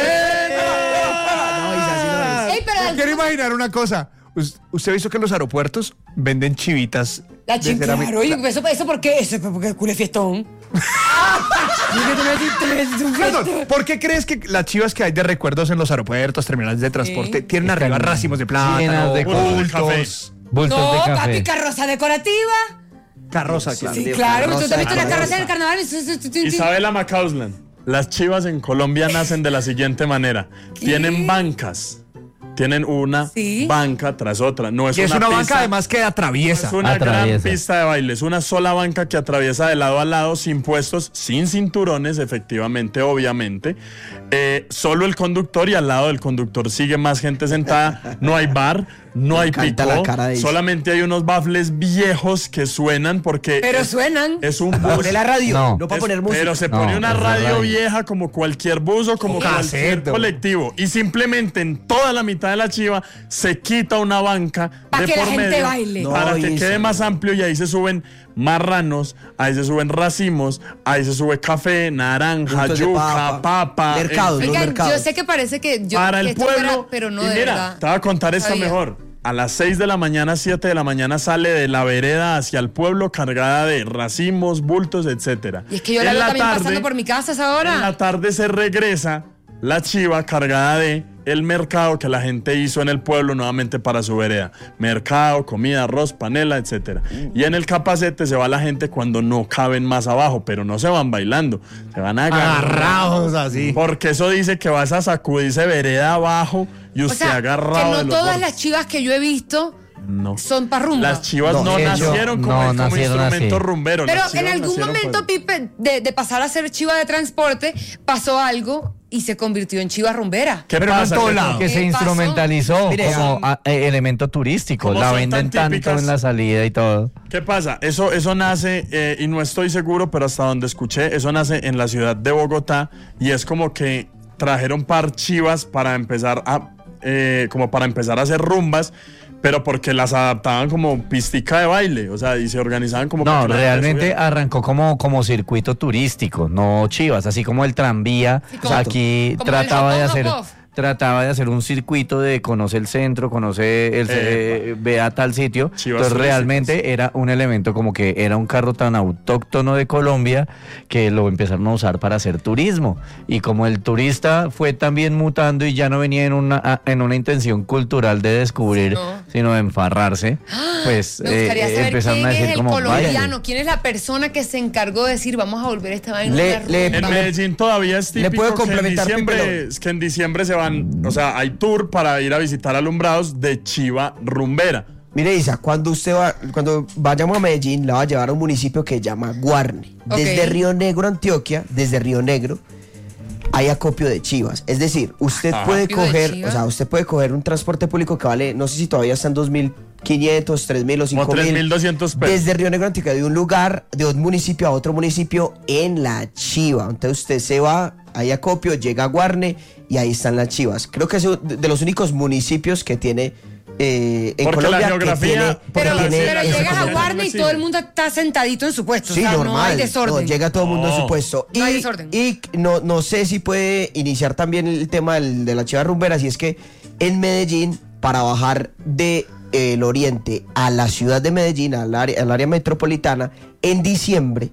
Speaker 5: No, Isa, sí no es.
Speaker 4: Ey, pero
Speaker 1: Quiero imaginar una cosa. ¿Usted ha visto que en los aeropuertos venden chivitas?
Speaker 4: la
Speaker 1: de
Speaker 4: chica,
Speaker 1: cerámica?
Speaker 4: claro, oye, ¿eso por qué? Eso porque culo fiestón.
Speaker 1: Perdón, ¿por qué crees que las chivas que hay de recuerdos en los aeropuertos, terminales de transporte, tienen
Speaker 3: Están
Speaker 1: arriba racimos de plátano,
Speaker 3: llenas de
Speaker 1: bultos,
Speaker 3: Bultos
Speaker 4: No,
Speaker 3: de
Speaker 4: papi,
Speaker 3: café.
Speaker 4: carroza decorativa.
Speaker 1: carroza, claro?
Speaker 4: Sí, claro, pero tú te has visto la
Speaker 5: carroza.
Speaker 4: carroza del carnaval.
Speaker 2: Isabela Macausland, las chivas en Colombia nacen de la siguiente manera. Tienen bancas. Tienen una
Speaker 4: Sí.
Speaker 2: banca tras otra. No es
Speaker 1: Y es una banca
Speaker 2: pista,
Speaker 1: además que atraviesa.
Speaker 2: es una
Speaker 3: Atraviesa.
Speaker 2: gran pista de baile. Es una sola banca que atraviesa de lado a lado, sin puestos, sin cinturones, efectivamente, obviamente. Solo el conductor y al lado del conductor sigue más gente sentada. No hay bar, no hay
Speaker 5: encanta
Speaker 2: picó.
Speaker 5: la cara de Isa.
Speaker 2: Solamente hay unos bafles viejos que suenan porque
Speaker 4: Pero suenan.
Speaker 2: es un
Speaker 5: Para
Speaker 2: bus.
Speaker 5: poner la radio,
Speaker 3: No.
Speaker 5: no para
Speaker 2: Es-
Speaker 5: poner música.
Speaker 2: Pero se
Speaker 3: No,
Speaker 2: pone una
Speaker 3: es la
Speaker 2: radio
Speaker 3: radio.
Speaker 2: vieja como cualquier bus o como cualquier
Speaker 1: Caseto.
Speaker 2: colectivo. Y simplemente en toda la mitad de la chiva se quita una banca
Speaker 4: Pa'
Speaker 2: de
Speaker 4: que la
Speaker 2: por
Speaker 4: gente
Speaker 2: medio
Speaker 4: baile.
Speaker 2: para
Speaker 5: No,
Speaker 2: que
Speaker 5: Isa.
Speaker 2: quede más amplio y ahí se suben marranos, ahí se suben racimos, ahí se sube café, naranja,
Speaker 5: Bultos de
Speaker 2: yuca, papa.
Speaker 5: Mercados, los
Speaker 4: Oigan,
Speaker 5: mercados.
Speaker 4: yo sé que parece que yo
Speaker 2: Para
Speaker 4: que
Speaker 2: el
Speaker 4: esto
Speaker 2: pueblo.
Speaker 4: fuera, pero no
Speaker 2: y
Speaker 4: de
Speaker 2: mira,
Speaker 4: verdad.
Speaker 2: te voy a contar esta
Speaker 4: Sabía.
Speaker 2: mejor. A las 6 de la mañana, 7 de la mañana sale de la vereda hacia el pueblo cargada de racimos, bultos, etcétera.
Speaker 4: Y es que yo la
Speaker 2: En
Speaker 4: veo también
Speaker 2: tarde-
Speaker 4: pasando por mi casa a esa
Speaker 2: En la
Speaker 4: hora.
Speaker 2: tarde se regresa la chiva cargada de el mercado que la gente hizo en el pueblo nuevamente para su vereda. Mercado, comida, arroz, panela, etcétera. Y en el capacete se va la gente cuando no caben más abajo, pero no se van bailando, se van
Speaker 1: Agarrados así.
Speaker 2: porque eso dice que vas a sacudirse vereda abajo y
Speaker 4: O
Speaker 2: usted
Speaker 4: sea,
Speaker 2: agarrado
Speaker 4: que
Speaker 2: de
Speaker 4: no
Speaker 2: los
Speaker 4: todas
Speaker 2: bordes.
Speaker 4: las chivas que yo he visto
Speaker 2: No.
Speaker 4: son para rumba.
Speaker 2: Las chivas
Speaker 5: No,
Speaker 2: no,
Speaker 5: de hecho,
Speaker 2: nacieron como,
Speaker 3: no
Speaker 2: como
Speaker 3: nacieron
Speaker 2: instrumento
Speaker 3: así.
Speaker 2: rumbero.
Speaker 4: Pero
Speaker 2: las
Speaker 4: en
Speaker 2: chivas
Speaker 4: algún
Speaker 2: nacieron
Speaker 4: momento,
Speaker 2: pues-
Speaker 4: Pipe, de pasar a ser chiva de transporte, pasó algo y se convirtió en chiva rumbera.
Speaker 2: ¿Qué
Speaker 1: Pero no en
Speaker 2: pasa?
Speaker 1: todo
Speaker 2: ¿Qué-
Speaker 1: lado.
Speaker 3: Que se
Speaker 4: ¿Qué pasó?
Speaker 3: instrumentalizó
Speaker 5: Mire,
Speaker 3: como elemento turístico.
Speaker 2: Como
Speaker 3: La
Speaker 2: son
Speaker 3: venden
Speaker 2: tan
Speaker 3: tanto
Speaker 2: típicas.
Speaker 3: en la salida y todo.
Speaker 2: ¿Qué pasa? Eso nace, y no estoy seguro, pero hasta donde escuché, eso nace en la ciudad de Bogotá y es como que trajeron par chivas para empezar como para empezar a hacer rumbas, pero porque las adaptaban como pistica de baile, o sea, y se organizaban como... para
Speaker 3: No,
Speaker 2: que la gente
Speaker 3: realmente
Speaker 2: subiera.
Speaker 3: arrancó como circuito turístico, no chivas, así como el tranvía.
Speaker 4: Sí,
Speaker 3: O sea, aquí
Speaker 4: como el
Speaker 3: trataba de hacer un circuito de conoce el centro, ve a tal sitio.
Speaker 2: Chivas
Speaker 3: Entonces
Speaker 2: turísticas.
Speaker 3: realmente era un elemento como que era un carro tan autóctono de Colombia que lo empezaron a usar para hacer turismo. Y como el turista fue también mutando y ya no venía en una intención cultural de descubrir,
Speaker 4: No.
Speaker 3: sino de enfarrarse, pues
Speaker 4: Me gustaría saber
Speaker 3: empezaron
Speaker 4: quién
Speaker 3: a decir
Speaker 4: es el
Speaker 3: como
Speaker 4: colombiano,
Speaker 3: "Váyale".
Speaker 4: quién es la persona que se encargó de decir vamos a volver esta vaina
Speaker 5: Le-
Speaker 4: una
Speaker 5: le-
Speaker 4: rumba".
Speaker 2: En Medellín todavía es
Speaker 5: ¿Le
Speaker 2: típico
Speaker 5: puedo
Speaker 2: que en
Speaker 5: complementar,
Speaker 2: diciembre, que en diciembre se van, o sea, hay tour para ir a visitar alumbrados de chiva rumbera.
Speaker 5: Mire, Isa, cuando vayamos a Medellín, la va a llevar a un municipio que se llama Guarne.
Speaker 4: Ok.
Speaker 5: Desde Río Negro, Antioquia, desde Río Negro, hay acopio de chivas. Es decir, usted puede
Speaker 4: ¿Acopio de
Speaker 5: coger,
Speaker 4: chivas?
Speaker 5: o sea, usted puede coger un transporte público que vale, no sé si todavía está en 2.500, 3.000 o
Speaker 2: Como
Speaker 5: 5.000.
Speaker 2: 3.200 pesos.
Speaker 5: Desde Río Negro, Antioquia, de un lugar, de un municipio a otro municipio en la chiva. Entonces usted se va, hay acopio, llega a Guarne y ahí están las chivas. Creo que es de los únicos municipios que tiene en
Speaker 2: Porque
Speaker 5: Colombia
Speaker 2: la geografía-
Speaker 5: que tiene,
Speaker 2: porque
Speaker 4: Pero,
Speaker 2: la-
Speaker 5: tiene
Speaker 4: pero
Speaker 2: ese
Speaker 4: llegas a
Speaker 2: colombiano
Speaker 4: Guarne y
Speaker 2: existe.
Speaker 4: todo el mundo está sentadito en su puesto.
Speaker 5: Sí,
Speaker 4: o sea,
Speaker 5: normal.
Speaker 4: no hay desorden.
Speaker 5: No, llega todo el mundo en su
Speaker 2: No.
Speaker 5: puesto.
Speaker 4: No hay desorden.
Speaker 5: Y no sé si puede iniciar también el tema de la chiva rumbera, si es que en Medellín, para bajar de el oriente a la ciudad de Medellín, al área metropolitana, en diciembre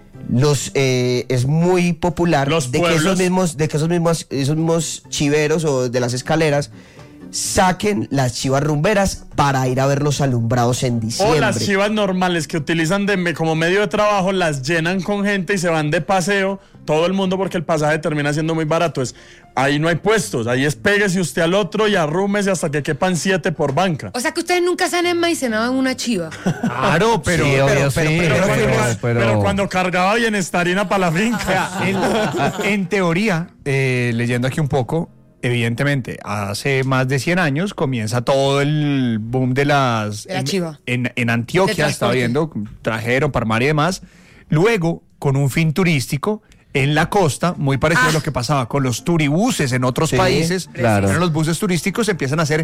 Speaker 5: es muy popular
Speaker 2: Los
Speaker 5: de que
Speaker 2: pueblos.
Speaker 5: esos mismos chiveros o de las escaleras saquen las chivas rumberas para ir a ver los alumbrados en diciembre.
Speaker 2: O las chivas normales que utilizan como medio de trabajo, las llenan con gente y se van de paseo todo el mundo porque el pasaje termina siendo muy barato. Ahí no hay puestos, ahí es péguese usted al otro y arrúmese hasta que quepan 7 por banca.
Speaker 4: O sea que ustedes nunca se han enmaicenado en una chiva.
Speaker 1: Claro, pero...
Speaker 3: Sí, obvio, sí,
Speaker 2: Pero cuando cargaba bienestarina para la finca.
Speaker 1: En teoría, leyendo aquí un poco, evidentemente, hace más de 100 años comienza todo el boom de las...
Speaker 4: De la chiva.
Speaker 1: En Antioquia,
Speaker 4: De
Speaker 1: estaba
Speaker 4: transporte.
Speaker 1: viendo, trajeron Parmar y demás. Luego, con un fin turístico, en la costa, muy parecido a lo que pasaba con los turibuses en otros países,
Speaker 3: claro.
Speaker 1: eran los buses turísticos, empiezan a hacer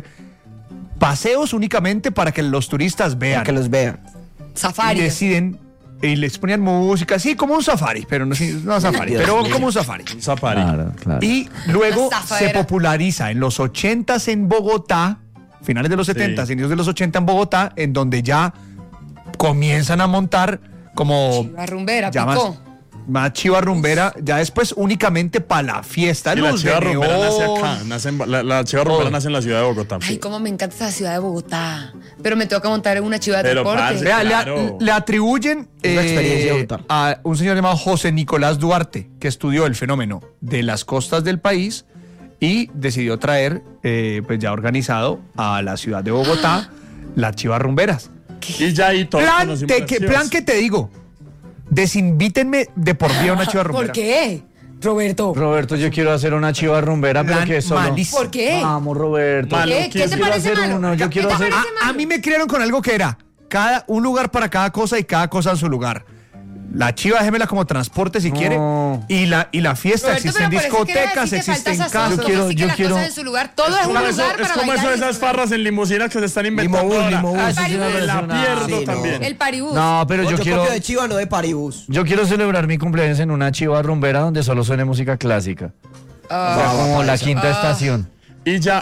Speaker 1: paseos únicamente para que los turistas vean.
Speaker 5: Para que los vean.
Speaker 4: Safari.
Speaker 1: Y deciden, y les ponían música, sí, como un safari, pero no safari,
Speaker 5: Dios
Speaker 1: pero
Speaker 5: mío.
Speaker 1: como un safari.
Speaker 2: Safari.
Speaker 3: Claro.
Speaker 1: Y luego
Speaker 4: Una
Speaker 1: se
Speaker 4: zafadera.
Speaker 1: populariza en los 80s en Bogotá, finales de los 70s, inicios de los 80 en Bogotá, en donde ya comienzan a montar como
Speaker 4: Chiva rumbera,
Speaker 1: ya
Speaker 4: picó.
Speaker 1: más chiva rumbera, ya después únicamente para la fiesta.
Speaker 2: Y la
Speaker 1: luz
Speaker 2: chiva
Speaker 1: de
Speaker 2: rumbera nace
Speaker 1: neón.
Speaker 2: acá, la chiva rumbera nace en la ciudad de Bogotá.
Speaker 4: Ay, cómo me encanta esa ciudad de Bogotá. Pero me toca montar en una chiva de
Speaker 2: Pero,
Speaker 4: transporte.
Speaker 2: parce,
Speaker 1: Vea,
Speaker 2: Claro.
Speaker 1: le atribuyen
Speaker 5: Una experiencia brutal.
Speaker 1: a un señor llamado José Nicolás Duarte, que estudió el fenómeno de las costas del país y decidió traer, pues ya organizado, a la ciudad de Bogotá las chivas rumberas.
Speaker 2: Y ya ahí todos
Speaker 1: Plan,
Speaker 2: conocimos las chivas.
Speaker 1: plan que te digo, desinvítenme de por vida a una chiva rumbera.
Speaker 4: ¿Por qué, Roberto?
Speaker 3: Roberto, yo quiero hacer una chiva rumbera, pero
Speaker 1: Plan
Speaker 3: que solo...
Speaker 1: malísimo.
Speaker 4: ¿Por qué?
Speaker 3: Vamos, Roberto.
Speaker 2: Malo.
Speaker 4: ¿Qué? ¿Qué te
Speaker 3: Quiero
Speaker 4: parece
Speaker 3: hacer
Speaker 4: malo?
Speaker 3: uno, yo quiero
Speaker 4: ¿Qué te
Speaker 3: hacer-
Speaker 4: parece
Speaker 1: A
Speaker 4: malo?
Speaker 1: mí me criaron con algo que era un lugar para cada cosa y cada cosa en su lugar. La chiva, déjemela como transporte si
Speaker 3: No.
Speaker 1: quiere. Y la fiesta,
Speaker 4: Roberto,
Speaker 1: existen
Speaker 4: pero parece que
Speaker 1: discotecas,
Speaker 4: te falta
Speaker 1: existen
Speaker 4: sazón,
Speaker 1: casas.
Speaker 4: como
Speaker 3: Yo
Speaker 4: así que
Speaker 3: quiero-
Speaker 4: las cosas en su lugar. Todo es un
Speaker 2: Como
Speaker 4: lugar
Speaker 2: eso,
Speaker 4: para
Speaker 2: es como
Speaker 4: bailar
Speaker 2: eso de
Speaker 4: y
Speaker 2: esas
Speaker 4: disfrutar.
Speaker 2: farras en limusinas que se están inventando
Speaker 5: Limobús,
Speaker 2: ahora.
Speaker 5: limobús.
Speaker 3: Ah, eso sí me
Speaker 4: Paribus.
Speaker 3: parece
Speaker 2: La
Speaker 3: una-
Speaker 2: pierdo
Speaker 5: Sí, no.
Speaker 2: también.
Speaker 4: El paribús.
Speaker 3: No, pero yo quiero...
Speaker 5: copio de chiva, no de paribus.
Speaker 3: Yo quiero celebrar mi cumpleaños en una chiva rumbera donde solo suene música clásica. O sea, como la quinta estación.
Speaker 2: Y ya,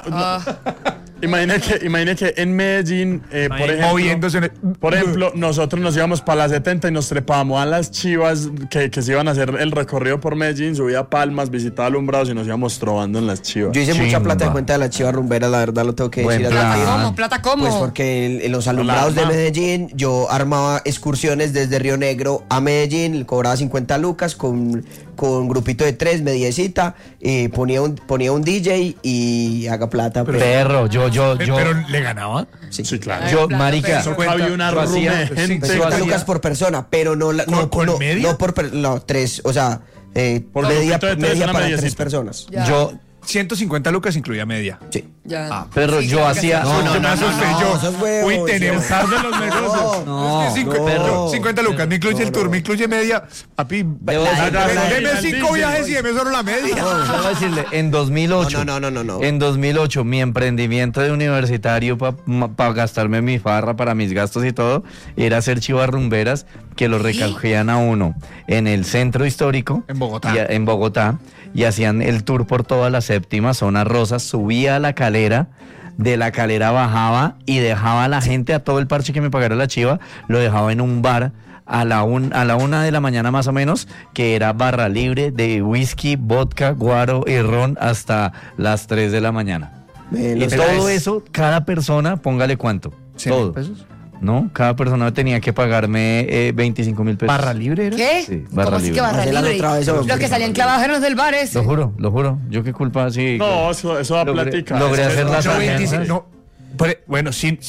Speaker 2: imagine que en Medellín,
Speaker 1: Moviéndose.
Speaker 2: por ejemplo, nosotros nos íbamos para la 70 y nos trepábamos a las chivas que se iban a hacer el recorrido por Medellín, subía a Palmas, visitaba alumbrados y nos íbamos trovando en las chivas.
Speaker 5: Yo hice mucha
Speaker 3: Chimba.
Speaker 5: plata de cuenta de las chivas rumberas, la verdad lo tengo que
Speaker 3: Buen
Speaker 5: decir.
Speaker 3: plan.
Speaker 5: así.
Speaker 4: ¿Cómo? ¿Plata cómo?
Speaker 5: Pues porque en los alumbrados de
Speaker 2: arma.
Speaker 5: Medellín yo armaba excursiones desde Río Negro a Medellín, cobraba 50 lucas con grupito de 3, mediecita, ponía un DJ y haga plata.
Speaker 3: Perro, yo,
Speaker 1: Pero le ganaba.
Speaker 2: Sí, claro.
Speaker 3: yo,
Speaker 4: Plata,
Speaker 3: marica,
Speaker 2: Eso había una
Speaker 3: yo hacía-
Speaker 2: rume de gente.
Speaker 5: 50
Speaker 3: hacía-
Speaker 5: lucas por persona, pero no
Speaker 1: ¿Con media?
Speaker 5: no por no, 3, o sea,
Speaker 2: Por
Speaker 5: media,
Speaker 2: grupito de tres,
Speaker 5: media
Speaker 2: una
Speaker 5: para 3
Speaker 2: mediecita.
Speaker 5: personas.
Speaker 4: Ya.
Speaker 3: yo,
Speaker 1: 150 lucas incluía media.
Speaker 5: Sí.
Speaker 4: Ya.
Speaker 3: pero
Speaker 4: Sí,
Speaker 3: yo
Speaker 4: claro que
Speaker 3: hacía...
Speaker 4: sí.
Speaker 1: Yo me asusté yo.
Speaker 5: esos huevos,
Speaker 1: Uy, tenemos
Speaker 5: yo.
Speaker 1: de los negocios.
Speaker 3: No,
Speaker 1: Es que 50 lucas, me incluye el tour, me incluye media. Papi,
Speaker 3: Debo decir-
Speaker 1: deme
Speaker 2: la
Speaker 1: 5
Speaker 2: dice.
Speaker 1: viajes y deme solo la media.
Speaker 3: No, debo decirle, en 2008.
Speaker 5: No.
Speaker 3: En 2008, mi emprendimiento de universitario para gastarme mi farra, para mis gastos y todo, era hacer chivas rumberas que lo recogían a uno en el centro histórico.
Speaker 1: En Bogotá.
Speaker 3: En Bogotá. Y hacían el tour por toda la séptima zona rosa, subía a la calera. De la calera bajaba y dejaba a la gente, a todo el parche que me pagara la chiva, lo dejaba en un bar a la 1 de la mañana más o menos, que era barra libre de whisky, vodka, guaro y ron hasta las 3 de la mañana. Y
Speaker 5: Los
Speaker 3: todo eso, cada persona, póngale cuánto.
Speaker 1: 100
Speaker 3: todo.
Speaker 1: pesos.
Speaker 3: ¿No? Cada persona tenía que pagarme 25.000 pesos.
Speaker 1: ¿Barra libre era?
Speaker 4: ¿Qué?
Speaker 3: Sí, barra
Speaker 4: ¿Cómo así
Speaker 3: libre.
Speaker 4: que barra
Speaker 5: Cancélalo
Speaker 4: libre?
Speaker 5: otra vez, hombre.
Speaker 4: Los que salían clavados eran los del bar ese.
Speaker 3: Lo juro. Yo qué culpa, sí.
Speaker 2: No, eso da
Speaker 3: Logré-
Speaker 2: plática.
Speaker 3: logré
Speaker 2: Eso
Speaker 3: hacer
Speaker 2: es-
Speaker 3: las
Speaker 1: Yo
Speaker 3: alianzas.
Speaker 1: 25, no, bueno,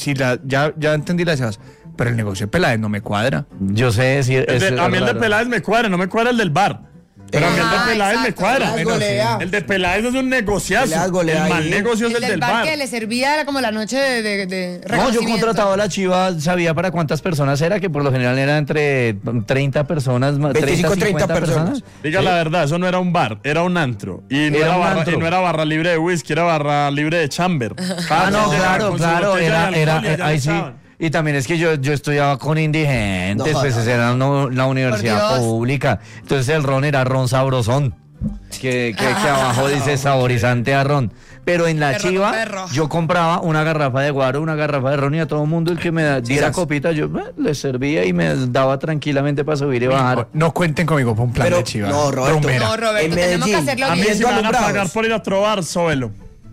Speaker 1: ya entendí las cosas, pero el negocio de Peláez no me cuadra.
Speaker 3: Yo sé decir.
Speaker 2: A mí el de Peláez me cuadra, no me cuadra el del bar. Pero a mí el de Peláez me
Speaker 4: exacto.
Speaker 2: cuadra.
Speaker 5: Peláez golea.
Speaker 2: El de Peláez es un negociazo.
Speaker 5: Peláez golea
Speaker 2: El mal
Speaker 5: ahí.
Speaker 2: negocio es
Speaker 4: El
Speaker 2: el del bar.
Speaker 4: que le servía era como la noche de
Speaker 3: No, yo
Speaker 4: reconocimiento.
Speaker 3: contrataba a la chiva, sabía para cuántas personas era, que por lo general era entre 30 personas,
Speaker 5: 25,
Speaker 3: 30
Speaker 5: 30 personas.
Speaker 2: Diga la verdad, eso no era un bar, era un antro. Y no
Speaker 3: Era
Speaker 2: era,
Speaker 3: un
Speaker 2: barra,
Speaker 3: antro.
Speaker 2: y no era barra libre de whisky, era barra libre de chamber.
Speaker 3: Ah, no, claro, era,
Speaker 2: ahí
Speaker 3: ahí sí. Y también es que yo estudiaba con indigentes,
Speaker 5: No,
Speaker 3: pues
Speaker 5: no.
Speaker 3: esa era la universidad
Speaker 4: Por Dios.
Speaker 3: pública. Entonces el ron era ron sabrosón. Que abajo dice saborizante a ron. Pero en la
Speaker 4: Perro,
Speaker 3: chiva
Speaker 4: perro.
Speaker 3: yo compraba una garrafa de guaro, una garrafa de ron y a todo mundo el que me diera
Speaker 5: esas.
Speaker 3: copita yo le servía y me daba tranquilamente para subir y bajar.
Speaker 1: No cuenten conmigo por un plan
Speaker 5: Pero,
Speaker 1: de chiva.
Speaker 5: no, Roberto.
Speaker 1: rumbera.
Speaker 4: No, Roberto,
Speaker 5: En
Speaker 4: tenemos que
Speaker 5: Medellín,
Speaker 4: hacerlo
Speaker 2: A mí
Speaker 4: bien.
Speaker 2: si me van a
Speaker 5: alumbrados.
Speaker 2: pagar por ir a trobar, sóbelo.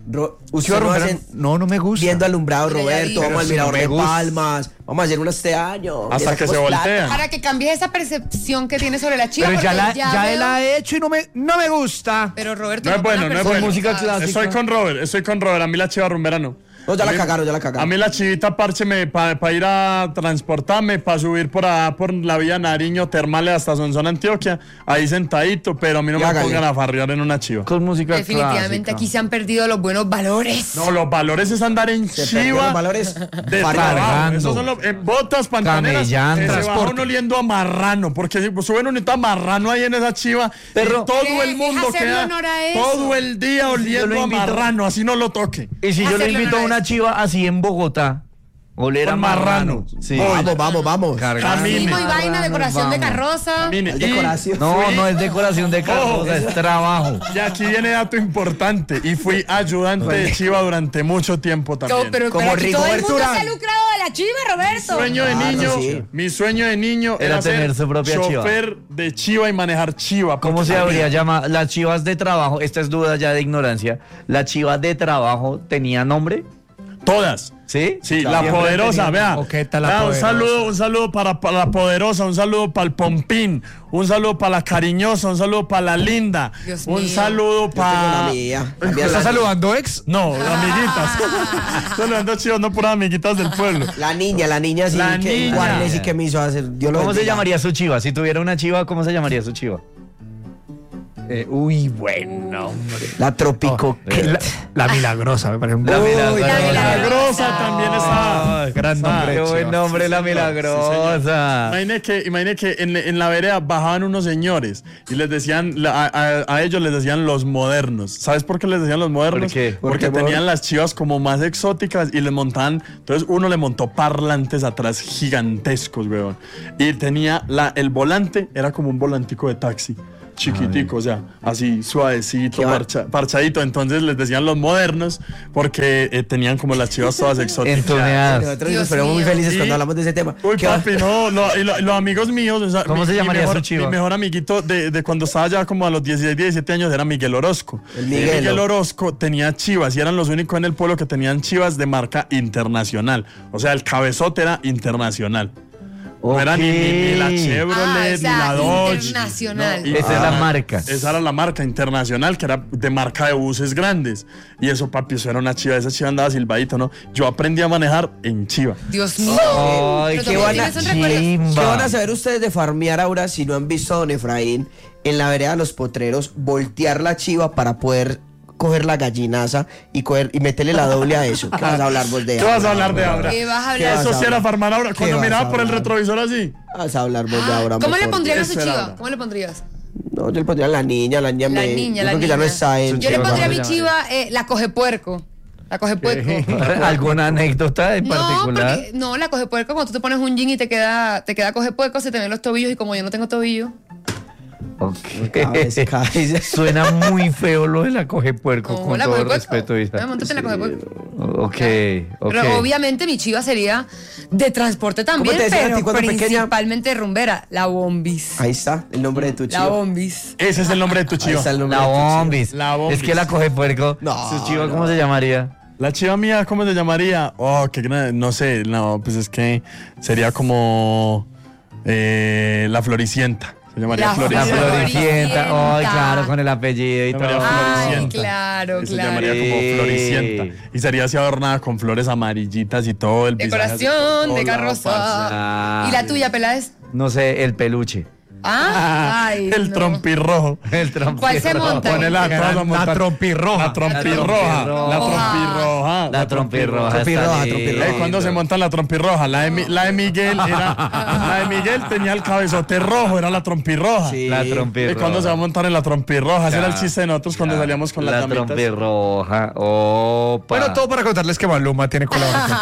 Speaker 5: Usted no hacen
Speaker 1: no me gusta.
Speaker 5: viendo alumbrado,
Speaker 4: Mira, ya
Speaker 5: Roberto,
Speaker 4: vi.
Speaker 5: vamos
Speaker 1: Pero
Speaker 5: al
Speaker 1: si
Speaker 5: mirador
Speaker 1: no me
Speaker 5: de
Speaker 1: gusta.
Speaker 5: Palmas, vamos a hacer uno este año.
Speaker 2: Hasta
Speaker 5: Le
Speaker 2: que se
Speaker 5: sacamos plata.
Speaker 2: voltean.
Speaker 4: Para que cambies esa percepción que tienes sobre la chiva.
Speaker 1: Pero ya
Speaker 4: porque
Speaker 1: ya él
Speaker 4: veo-
Speaker 1: la he hecho y no me gusta.
Speaker 4: Pero Roberto,
Speaker 2: No es bueno, no es bueno.
Speaker 3: música clásica.
Speaker 2: Estoy con Robert. A mí la chiva rumbera no.
Speaker 5: No, ya
Speaker 2: A
Speaker 5: la
Speaker 2: mí-
Speaker 5: cagaron, ya la
Speaker 2: A
Speaker 5: cagaron.
Speaker 2: mí la chivita parche para ir a transportarme, para subir por la vía Nariño, Termales hasta Sonsón, Antioquia, ahí sentadito, pero a mí no
Speaker 5: Y
Speaker 2: me
Speaker 5: hágale.
Speaker 2: pongan a farrear en una chiva.
Speaker 3: Con música
Speaker 4: definitivamente
Speaker 3: clásica.
Speaker 4: aquí se han perdido los buenos valores.
Speaker 2: No, los valores es andar en
Speaker 5: Se perdieron
Speaker 2: chiva
Speaker 5: valores
Speaker 2: de trabajo.
Speaker 3: Cargando.
Speaker 2: Esos son los en botas, pantaneras,
Speaker 3: Camellando.
Speaker 2: que se va
Speaker 3: Transporte.
Speaker 2: uno oliendo a marrano, porque si suben un a marrano ahí en esa chiva,
Speaker 3: Perro.
Speaker 2: y todo
Speaker 4: ¿Qué?
Speaker 2: el mundo
Speaker 4: Es hacerle
Speaker 2: queda
Speaker 4: honor a eso.
Speaker 2: todo el día oliendo a
Speaker 3: invito-
Speaker 2: marrano, así no lo toque.
Speaker 3: Y si yo le
Speaker 4: Hacerle
Speaker 3: invito a
Speaker 4: honor a
Speaker 3: una
Speaker 4: eso.
Speaker 3: chiva así en Bogotá, oler a
Speaker 2: Con marrano.
Speaker 3: marrano. Sí.
Speaker 5: Vamos.
Speaker 3: Cargando.
Speaker 2: Camine.
Speaker 4: Mismo y vaina,
Speaker 3: Marrano,
Speaker 4: decoración de
Speaker 3: vamos.
Speaker 4: carroza.
Speaker 2: Mire,
Speaker 5: Es decoración.
Speaker 3: No, no es decoración de carroza, es trabajo.
Speaker 2: Y aquí viene dato importante. Y fui ayudante de chiva durante mucho tiempo también.
Speaker 4: Pero
Speaker 5: Como
Speaker 4: aquí todo el
Speaker 5: Rigoberto
Speaker 4: mundo se
Speaker 5: Urán.
Speaker 4: ha lucrado de la chiva, Roberto.
Speaker 2: Sueño de
Speaker 5: Claro,
Speaker 2: niño,
Speaker 5: sí.
Speaker 2: mi sueño de niño
Speaker 3: Era
Speaker 2: era
Speaker 3: tener
Speaker 2: ser
Speaker 3: su propia chiva.
Speaker 2: chofer de chiva y manejar chiva.
Speaker 3: ¿Cómo
Speaker 2: porque
Speaker 3: se habría
Speaker 2: sabía-
Speaker 3: llamado? Las chivas de trabajo, esta es duda ya de ignorancia. ¿La chiva de trabajo tenía nombre?
Speaker 2: Todas.
Speaker 3: ¿Sí?
Speaker 2: Sí,
Speaker 3: Claro.
Speaker 2: la poderosa, vea.
Speaker 1: Coqueta la
Speaker 2: Vea,
Speaker 1: poderosa.
Speaker 2: un saludo para la poderosa, un saludo para el pompín, un saludo para la cariñosa, un saludo para la linda,
Speaker 4: Dios
Speaker 2: un
Speaker 4: mío.
Speaker 2: saludo
Speaker 5: Yo tengo la
Speaker 2: para...
Speaker 5: mía.
Speaker 1: ¿Está saludando, ex?
Speaker 2: No, amiguitas. Saludando chivas, no puras amiguitas del pueblo.
Speaker 5: La niña sí.
Speaker 2: La
Speaker 5: que
Speaker 2: niña.
Speaker 5: Guarne sí que me hizo hacer. Dios lo
Speaker 3: ¿Cómo se
Speaker 5: bendiga.
Speaker 3: llamaría su chiva? Si tuviera una chiva, ¿cómo se llamaría su chiva?
Speaker 1: Uy, bueno, hombre.
Speaker 5: La Tropico.
Speaker 1: La milagrosa, me parece un
Speaker 3: La
Speaker 1: Uy,
Speaker 3: milagrosa.
Speaker 2: La milagrosa también está.
Speaker 1: gran nombre.
Speaker 3: Qué buen
Speaker 1: chiva.
Speaker 3: nombre, la
Speaker 2: señor.
Speaker 3: milagrosa.
Speaker 2: Imagine que en la vereda bajaban unos señores y les decían, a ellos les decían los modernos. ¿Sabes por qué les decían los modernos?
Speaker 3: ¿Por qué?
Speaker 2: Porque
Speaker 5: ¿Por qué,
Speaker 2: tenían las chivas como más exóticas y les montaban. Entonces uno le montó parlantes atrás gigantescos, weón. Y tenía el volante, era como un volantico de taxi. Chiquitico, o sea, así suavecito,
Speaker 5: Qué
Speaker 2: parchadito. Entonces les decían los modernos porque tenían como las chivas todas exóticas.
Speaker 3: Entuneadas.
Speaker 5: Nosotros
Speaker 4: Dios
Speaker 5: nos ponemos muy
Speaker 4: mío.
Speaker 5: felices
Speaker 2: Y-
Speaker 5: cuando hablamos de ese tema.
Speaker 2: Uy,
Speaker 5: ¿Qué va?
Speaker 2: papi, no, los amigos míos. O sea,
Speaker 3: ¿Cómo se llamaría
Speaker 2: mejor,
Speaker 3: su chiva?
Speaker 2: Mi mejor amiguito de cuando estaba ya como a los 16, 17 años era Miguel Orozco.
Speaker 5: El Miguelo.
Speaker 2: Miguel Orozco tenía chivas y eran los únicos en el pueblo que tenían chivas de marca internacional. O sea, el cabezote era internacional. No era ni la Chevrolet,
Speaker 4: o sea,
Speaker 2: ni la Dodge.
Speaker 4: internacional.
Speaker 2: No, y-
Speaker 3: Esa es la marca.
Speaker 2: Esa era la marca internacional, que era de marca de buses grandes. Y eso, papi, eso era una chiva. Esa chiva andaba silbadito, ¿no? Yo aprendí a manejar en chiva.
Speaker 4: Dios mío.
Speaker 3: Ay,
Speaker 4: Pero
Speaker 3: qué
Speaker 4: también
Speaker 3: buena
Speaker 4: tienes un recuerdo.
Speaker 3: chimba.
Speaker 5: ¿Qué van a saber ustedes de farmear ahora si no han visto a don Efraín en la vereda de los potreros voltear la chiva para poder coger la gallinaza y meterle la doble a eso? ¿Qué vas a hablar vos de
Speaker 2: ¿Qué vas a hablar de ahora?
Speaker 4: ¿Qué vas a
Speaker 5: ¿Qué
Speaker 4: hablar?
Speaker 5: vas
Speaker 2: Eso
Speaker 5: a
Speaker 2: sí era
Speaker 5: hablar?
Speaker 2: farmar ahora.
Speaker 5: ¿Qué
Speaker 2: Cuando
Speaker 5: vas a
Speaker 2: miraba por el
Speaker 5: hablar?
Speaker 2: retrovisor así.
Speaker 5: Vas a hablar vos de ahora.
Speaker 4: ¿Cómo le
Speaker 5: amor,
Speaker 4: pondrían a
Speaker 2: Eso
Speaker 4: su
Speaker 2: era
Speaker 4: chiva?
Speaker 2: ahora.
Speaker 4: ¿Cómo le pondrías?
Speaker 5: No, yo le pondría la niña
Speaker 4: La niña,
Speaker 5: yo
Speaker 4: la
Speaker 5: creo
Speaker 4: niña.
Speaker 5: que ya no está en
Speaker 4: Yo le
Speaker 3: chiva,
Speaker 4: pondría a
Speaker 3: ¿cómo
Speaker 4: mi
Speaker 3: se
Speaker 4: chiva la coge puerco. La coge puerco.
Speaker 3: ¿Alguna anécdota en
Speaker 4: No,
Speaker 3: particular?
Speaker 4: porque, no, la coge puerco cuando tú te pones un jean y te queda coge puerco, se te ven los tobillos y como yo no tengo tobillo.
Speaker 3: Ok.
Speaker 5: Cada vez.
Speaker 3: Suena muy feo lo de la coge puerco,
Speaker 4: No,
Speaker 3: con
Speaker 4: la
Speaker 3: todo
Speaker 4: coge puerco.
Speaker 3: respeto. Isa.
Speaker 4: No, móntate en la coge puerco.
Speaker 3: Ok, ok.
Speaker 4: Pero obviamente mi chiva sería de transporte también,
Speaker 5: te decían a
Speaker 4: pero
Speaker 5: ti cuando pequeña?
Speaker 4: principalmente rumbera, la bombis.
Speaker 5: Ahí está el nombre de tu
Speaker 4: La
Speaker 5: chiva.
Speaker 4: bombis.
Speaker 2: Ese es el nombre de tu
Speaker 5: Ahí
Speaker 2: chiva.
Speaker 5: está el nombre
Speaker 3: La
Speaker 5: de tu chiva.
Speaker 3: bombis.
Speaker 2: La bombis.
Speaker 3: Es que la coge puerco.
Speaker 5: No,
Speaker 3: ¿Su chiva cómo se llamaría?
Speaker 2: La chiva mía, ¿cómo se llamaría? Oh, qué grande. No sé, no, pues es que sería como la Floricienta. Se llamaría
Speaker 4: La
Speaker 3: La
Speaker 2: Floricienta.
Speaker 3: Floricienta. Ay,
Speaker 4: Floricienta.
Speaker 3: claro, con el apellido y
Speaker 2: Se
Speaker 3: todo.
Speaker 2: llamaría
Speaker 4: Ay,
Speaker 2: Floricienta.
Speaker 4: claro,
Speaker 2: Y se
Speaker 4: claro.
Speaker 2: llamaría como
Speaker 3: Sí.
Speaker 2: Floricienta. Y sería así adornada con flores amarillitas y todo el visaje así por
Speaker 4: Decoración
Speaker 2: todo
Speaker 4: de
Speaker 2: lado,
Speaker 4: carroza.
Speaker 3: parce.
Speaker 4: ¿Y la tuya, Peláez?
Speaker 3: No sé, el peluche.
Speaker 4: Ah, ay,
Speaker 2: el
Speaker 4: no.
Speaker 2: trompirrojo.
Speaker 3: El trompirrojo.
Speaker 4: ¿Cuál se monta?
Speaker 2: Ponela todas a
Speaker 1: La
Speaker 2: montar.
Speaker 1: trompirroja.
Speaker 2: La trompirroja. La trompirroja.
Speaker 3: La trompirroja.
Speaker 5: Trompirroja,
Speaker 3: está
Speaker 5: trompirroja.
Speaker 3: lindo.
Speaker 2: ¿Cuándo se monta la trompirroja? La de Miguel era. La de Miguel tenía el cabezote rojo, era la trompirroja.
Speaker 5: Sí.
Speaker 3: La
Speaker 2: ¿Y
Speaker 3: trompirroja.
Speaker 2: cuándo se va a montar en la trompirroja? Ese era el
Speaker 3: Ya.
Speaker 2: chiste de nosotros cuando salíamos con las
Speaker 3: La
Speaker 2: damitas.
Speaker 3: trompirroja. Opa.
Speaker 1: Bueno, todo para contarles que Maluma tiene colaboración.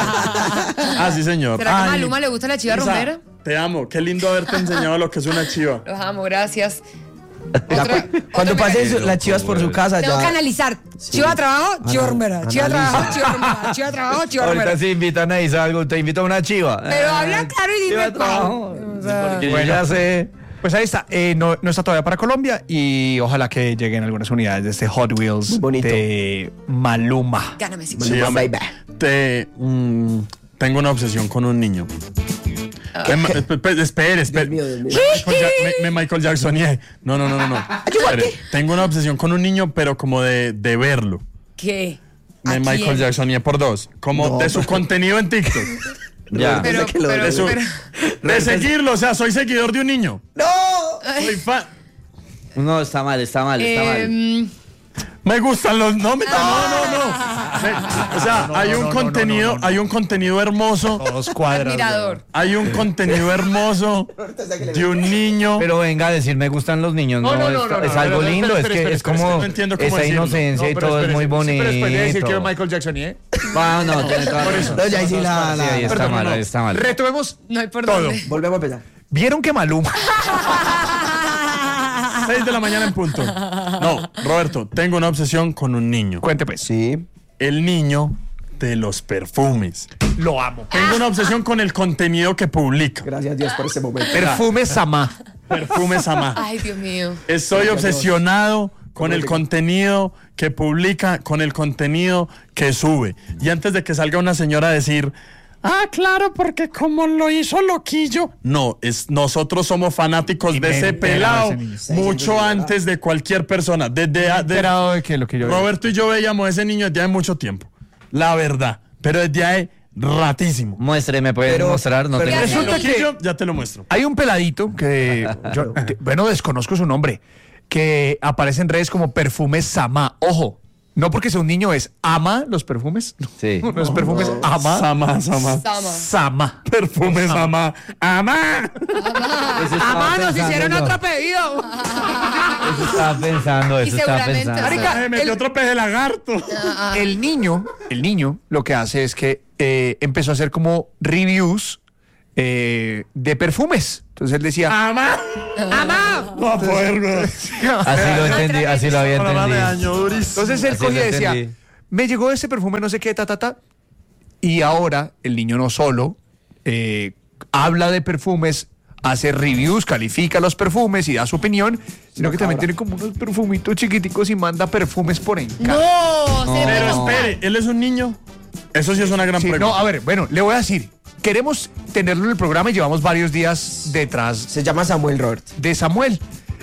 Speaker 2: Ah, sí, señor.
Speaker 4: ¿Será que a
Speaker 2: Ay,
Speaker 4: Maluma le gusta la chiva
Speaker 2: Isa,
Speaker 4: rumbera?
Speaker 2: te amo. Qué lindo haberte enseñado lo que es una chiva.
Speaker 4: Los amo, gracias.
Speaker 5: Ya cuando
Speaker 4: otra
Speaker 5: pasen
Speaker 4: mega-
Speaker 5: las chivas por su casa,
Speaker 4: Tengo que
Speaker 5: ya.
Speaker 4: analizar. Chiva trabajo, chiva rumbera. Chiva trabajo, chiva rumbera. Chiva trabajo, chiva rumbera.
Speaker 3: Ahorita si invitan a Isa algo, te invito a una chiva.
Speaker 4: Pero habla claro y dime
Speaker 3: Chiva trabajo.
Speaker 4: cuál. O sea,
Speaker 3: Porque yo ya sé.
Speaker 1: Pues ahí está, no está todavía para Colombia y ojalá que lleguen algunas unidades de este Hot Wheels
Speaker 5: Muy bonito.
Speaker 1: de Maluma.
Speaker 4: Gáname si
Speaker 2: Sí, hombre. Tengo una obsesión con un niño. Espere.
Speaker 5: Dios mío.
Speaker 2: Michael Jacksonié. No. Espere. Tengo una obsesión con un niño, pero como de verlo.
Speaker 4: ¿Qué?
Speaker 2: Me
Speaker 4: ¿A
Speaker 2: Michael
Speaker 4: quién?
Speaker 2: Jacksonié por dos. Como
Speaker 5: No,
Speaker 2: de su contenido en TikTok.
Speaker 3: Ya.
Speaker 4: Pero,
Speaker 5: que lo-
Speaker 2: De, su-
Speaker 4: pero-
Speaker 2: de seguirlo. O sea, soy seguidor de un niño.
Speaker 5: ¡No!
Speaker 2: Soy fan.
Speaker 3: No, está mal.
Speaker 2: Me gustan los. No. O sea, hay un contenido hermoso.
Speaker 1: Todos cuadras.
Speaker 4: Admirador.
Speaker 2: Hay un contenido hermoso de un niño.
Speaker 3: Pero venga a decir, me gustan los niños. No, es algo
Speaker 1: espera,
Speaker 3: lindo.
Speaker 1: espera,
Speaker 3: Es como
Speaker 2: no entiendo cómo
Speaker 3: esa
Speaker 2: decirlo.
Speaker 3: inocencia y todo es muy bonito.
Speaker 1: Pero después de decir que Michael Jackson, ¿eh?
Speaker 3: No, tiene toda la razón.
Speaker 5: No, ya ahí sí
Speaker 3: Sí, ahí está
Speaker 1: Perdón,
Speaker 3: mal,
Speaker 1: no.
Speaker 3: ahí está mal.
Speaker 1: Retomemos
Speaker 4: No hay por
Speaker 1: todo.
Speaker 4: dónde.
Speaker 5: Volvemos a empezar.
Speaker 1: ¿Vieron que Maluma?
Speaker 2: 6 de la mañana en punto. No, Roberto, tengo una obsesión con un niño.
Speaker 1: Cuente pues.
Speaker 5: Sí.
Speaker 2: El niño de los perfumes.
Speaker 1: Lo amo.
Speaker 2: Tengo una obsesión con el contenido que publica.
Speaker 5: Gracias a Dios por ese momento.
Speaker 1: Perfume Sama.
Speaker 2: Perfumes Amá.
Speaker 4: Ay, Dios mío.
Speaker 2: Estoy obsesionado con el contenido que publica, con el contenido que sube. Y antes de que salga una señora a decir, claro, porque como lo hizo Loquillo. No, nosotros somos fanáticos
Speaker 1: Y
Speaker 2: de
Speaker 1: me
Speaker 2: ese
Speaker 1: enteraba
Speaker 2: pelado
Speaker 1: ese niño.
Speaker 2: mucho antes de cualquier persona.
Speaker 1: Enterado de que lo que yo
Speaker 2: Roberto y yo veíamos a ese niño desde hace mucho tiempo. La verdad. Pero desde hace ratísimo.
Speaker 3: Muestre, ¿me puedes
Speaker 5: Pero-
Speaker 3: mostrar? No
Speaker 5: pero
Speaker 3: tengo
Speaker 1: resulta
Speaker 3: ni-
Speaker 1: que-
Speaker 2: Loquillo, ya te lo muestro.
Speaker 1: Hay un peladito que, bueno, desconozco su nombre, que aparece en redes como Perfumes Sama. Ojo, no porque sea un niño, es ama los perfumes. No,
Speaker 3: Sí.
Speaker 1: no es perfumes, ama.
Speaker 2: Sama.
Speaker 4: Sama.
Speaker 1: Sama.
Speaker 2: Perfumes Amá. ¡Amá!
Speaker 3: Eso estaba pensando yo.
Speaker 4: pedido.
Speaker 3: Eso estaba pensando,
Speaker 4: Y
Speaker 3: eso estaba
Speaker 4: seguramente-
Speaker 3: pensando.
Speaker 1: Marica,
Speaker 2: Me metió otro pez de lagarto.
Speaker 1: El niño lo que hace es que empezó a hacer como reviews de perfumes. Entonces él decía,
Speaker 2: ¡Amá!
Speaker 1: ¡ama!
Speaker 2: No va a poder, güey.
Speaker 3: Así lo entendí, así lo había
Speaker 2: Programa me
Speaker 3: entendido.
Speaker 2: dañó durísimo.
Speaker 1: Entonces él
Speaker 3: Así
Speaker 1: cogía y
Speaker 3: lo
Speaker 1: decía,
Speaker 3: entendí.
Speaker 1: me llegó ese perfume no sé qué, ta. Y ahora el niño no solo habla de perfumes, hace reviews, califica los perfumes y da su opinión, sino que también tiene como unos perfumitos chiquiticos y manda perfumes por encargo.
Speaker 4: No, se le
Speaker 2: Pero
Speaker 4: puso-
Speaker 2: espere, ¿él es un niño? Eso sí es una gran
Speaker 1: Sí,
Speaker 2: pregunta.
Speaker 1: no, a ver, bueno, le voy a decir, queremos tenerlo en el programa y llevamos varios días detrás
Speaker 5: Se llama Samuel Robert.
Speaker 1: de Samuel.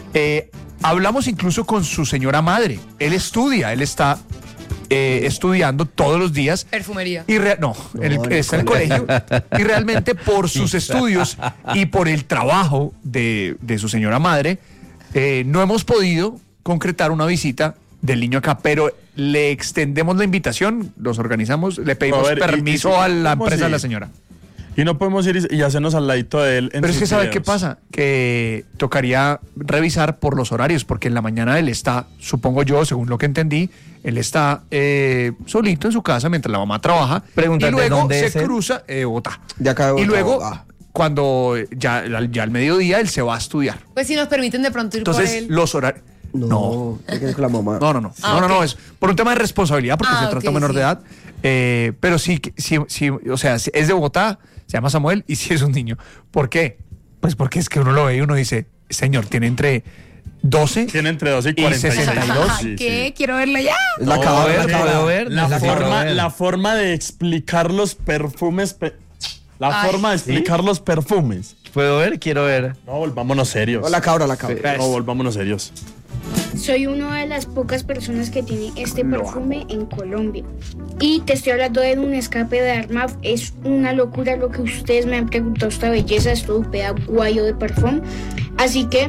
Speaker 1: Hablamos incluso con su señora madre. Él está estudiando todos los días.
Speaker 4: Perfumería.
Speaker 1: Y está en el colegio. Y realmente por sus estudios y por el trabajo de su señora madre, no hemos podido concretar una visita del niño acá, pero le extendemos la invitación, los organizamos, le pedimos
Speaker 2: A ver,
Speaker 1: permiso a la
Speaker 2: ¿cómo
Speaker 1: empresa de la
Speaker 2: así?
Speaker 1: señora.
Speaker 2: Y no podemos ir y hacernos al ladito de él.
Speaker 1: Pero es que ¿sabe qué pasa? Que tocaría revisar por los horarios, porque en la mañana él está, supongo yo, según lo que entendí, él está solito en su casa mientras la mamá trabaja.
Speaker 3: Pregúntate,
Speaker 1: y luego
Speaker 3: ¿dónde
Speaker 1: se
Speaker 3: es él?
Speaker 1: cruza Bogotá.
Speaker 5: De acá de
Speaker 1: Y
Speaker 5: Bogotá,
Speaker 1: luego,
Speaker 5: Bogotá.
Speaker 1: cuando ya al mediodía, él se va a estudiar.
Speaker 4: Pues si nos permiten de pronto ir por
Speaker 1: Entonces,
Speaker 4: él.
Speaker 1: los horarios...
Speaker 5: No, hay que ir con la mamá.
Speaker 1: No.
Speaker 4: Ah,
Speaker 1: No,
Speaker 4: ok.
Speaker 1: es por un tema de responsabilidad porque
Speaker 4: Ah,
Speaker 1: se trata
Speaker 4: ok,
Speaker 1: menor
Speaker 4: sí.
Speaker 1: de edad. Pero sí, o sea, es de Bogotá, se llama Samuel y sí es un niño. ¿Por qué? Pues porque es que uno lo ve y uno dice, señor, tiene entre 12
Speaker 2: Tiene entre 12 y
Speaker 1: y
Speaker 2: 46.
Speaker 1: 62.
Speaker 2: Sí,
Speaker 4: ¿Qué?
Speaker 2: sí.
Speaker 4: Quiero verlo ya.
Speaker 5: Es la
Speaker 2: No,
Speaker 5: cabra,
Speaker 2: ver,
Speaker 5: la cabra.
Speaker 3: ¿puedo ver?
Speaker 2: La
Speaker 3: La
Speaker 2: forma,
Speaker 3: quiero ver.
Speaker 2: la forma de explicar los perfumes. La
Speaker 4: Ay.
Speaker 2: forma de explicar los perfumes.
Speaker 3: ¿Puedo ver? Quiero ver.
Speaker 2: No, volvámonos serios.
Speaker 5: O la cabra, la cabra.
Speaker 2: No, volvámonos serios.
Speaker 6: Soy una de las pocas personas que tiene este perfume en Colombia. Y te estoy hablando de un escape de Armaf. Es una locura lo que ustedes me han preguntado. Esta belleza, esto peda guayo de perfume. Así que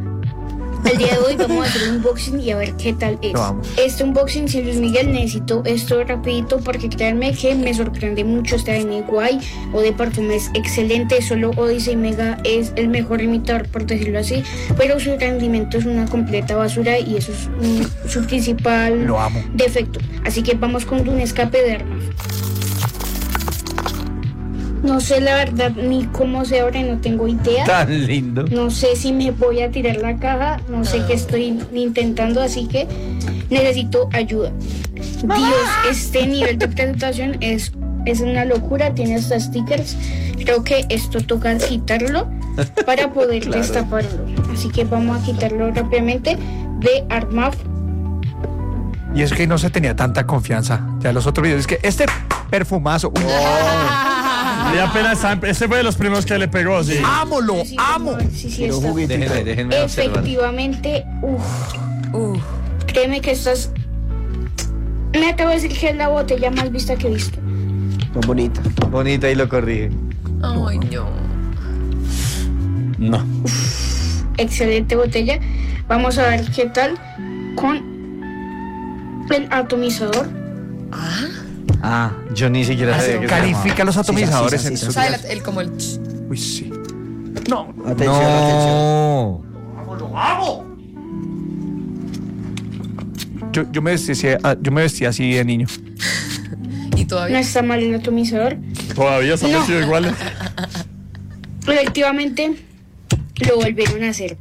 Speaker 6: el día de hoy vamos a hacer un unboxing y a ver qué tal es.
Speaker 1: Vamos.
Speaker 6: Este unboxing, si Luis Miguel, necesito esto rapidito porque créanme que me sorprende mucho este de guay o de perfumes excelente. Solo Odyssey Mega es el mejor imitador, por decirlo así, pero su rendimiento es una completa basura y eso es su principal
Speaker 1: Lo amo.
Speaker 6: defecto. Así que vamos con un escape de armas. No sé la verdad ni cómo se abre, no tengo idea.
Speaker 3: Tan lindo.
Speaker 6: No sé si me voy a tirar la caja, no sé qué estoy intentando, así que necesito ayuda. Dios, este nivel de presentación es una locura, tiene hasta stickers. Creo que esto toca quitarlo. para poder destaparlo. Así que vamos a quitarlo rápidamente de Armaf.
Speaker 1: Y es que no se tenía tanta confianza. Ya los otros videos es que este perfumazo.
Speaker 2: Y apenas ese fue de los primeros que le pegó, sí.
Speaker 1: ¡Amo, lo
Speaker 6: Sí,
Speaker 1: amo!
Speaker 6: sí está.
Speaker 3: Déjenme observar.
Speaker 6: Efectivamente, créeme que estás... Me atrevo a decir que es la botella más vista que he visto.
Speaker 5: Muy bonita.
Speaker 3: Bonita y lo corrige.
Speaker 4: Ay, no.
Speaker 2: No.
Speaker 6: Excelente botella. Vamos a ver qué tal con el atomizador.
Speaker 3: Yo ni siquiera sabía que se
Speaker 1: Califica los atomizadores
Speaker 5: sí,
Speaker 1: en
Speaker 5: sí,
Speaker 1: su...
Speaker 5: sí.
Speaker 4: O sea, el como el...
Speaker 1: Uy, sí. No.
Speaker 5: Atención, atención.
Speaker 3: No.
Speaker 1: Yo me vestía así de niño.
Speaker 4: Y
Speaker 6: No
Speaker 4: todavía...
Speaker 6: está mal el atomizador.
Speaker 2: Todavía se han
Speaker 6: No.
Speaker 2: vestido iguales.
Speaker 6: Efectivamente, lo volvieron a hacer.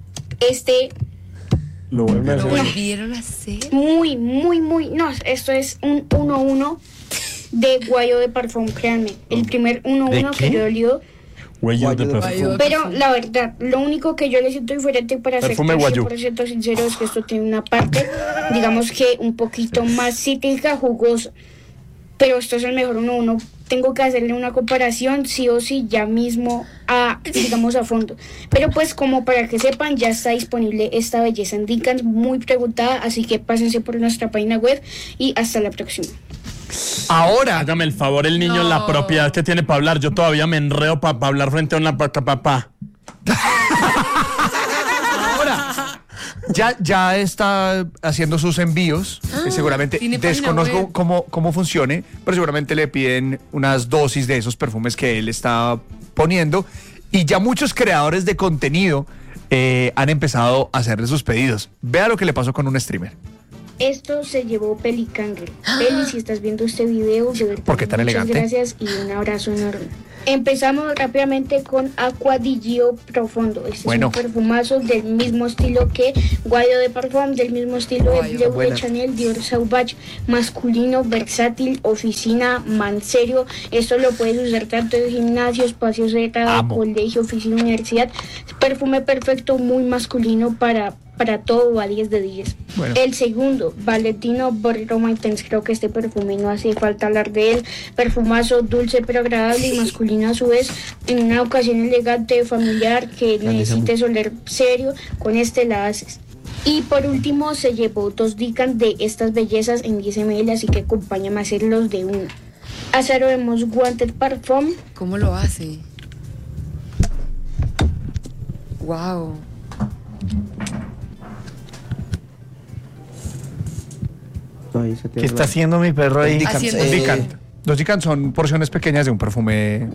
Speaker 2: Lo vuelve a
Speaker 4: Lo
Speaker 2: hacer.
Speaker 4: volvieron a hacer.
Speaker 6: Muy. No, esto es un 1-1 de Guayo de Parfum, créanme. El primer 1-1
Speaker 3: ¿De
Speaker 6: que
Speaker 3: qué?
Speaker 6: yo he olido.
Speaker 2: Guayú de
Speaker 5: Guayú de
Speaker 2: perfume.
Speaker 4: Guayú.
Speaker 6: Pero la verdad, lo único que yo le siento diferente para ser
Speaker 2: Perfume Guayú.
Speaker 6: 100% sincero es que esto tiene una parte, digamos que un poquito más cítrica, jugosa. Pero esto es el mejor 1-1. Tengo que hacerle una comparación sí o sí ya mismo digamos a fondo. Pero pues como para que sepan, ya está disponible esta belleza en Dickens, muy preguntada, así que pásense por nuestra página web y hasta la próxima.
Speaker 1: Ahora,
Speaker 2: Hágame el favor, el niño en la propiedad que tiene para hablar. Yo todavía me enredo para hablar frente a una papá.
Speaker 1: ya está haciendo sus envíos. Que seguramente
Speaker 4: tiene página
Speaker 1: desconozco
Speaker 4: web.
Speaker 1: cómo funcione, pero seguramente le piden unas dosis de esos perfumes que él está poniendo. Y ya muchos creadores de contenido han empezado a hacerle sus pedidos. Vea lo que le pasó con un streamer.
Speaker 6: Esto se llevó Peli Cangre. Peli, si estás viendo este video, de verdad,
Speaker 1: ¿Por qué tan
Speaker 6: muchas
Speaker 1: elegante?
Speaker 6: gracias y un abrazo enorme. Empezamos rápidamente con Aqua di Gio Profondo. Este
Speaker 1: Bueno.
Speaker 6: es un perfumazo del mismo estilo que Guayo de Parfum, del mismo estilo de
Speaker 4: Guayo,
Speaker 6: Bleu de
Speaker 5: buena.
Speaker 6: Chanel, Dior Sauvage, masculino, versátil, oficina, manserio. Esto lo puedes usar tanto en gimnasio, espacio cerrado,
Speaker 1: Amo.
Speaker 6: colegio, oficina, universidad. Perfume perfecto, muy masculino para todo, va 10 de 10.
Speaker 1: Bueno.
Speaker 6: El segundo, Valentino Body Aroma Intense. Creo que este perfume no hace falta hablar de él. Perfumazo dulce pero agradable y masculino a su vez. En una ocasión elegante, familiar, que necesites oler serio, con este la haces. Y por último, se llevó 2 Dickens de estas bellezas en 10 ml, así que acompáñame a hacerlos de uno. Acero de Most Wanted Parfum.
Speaker 4: ¿Cómo lo hace? Wow.
Speaker 5: Ahí se te
Speaker 3: ¿Qué está haciendo mi perro ahí?
Speaker 5: Dickens,
Speaker 4: Haciendo-
Speaker 1: Dicant. Los Dicant son porciones pequeñas de un perfume.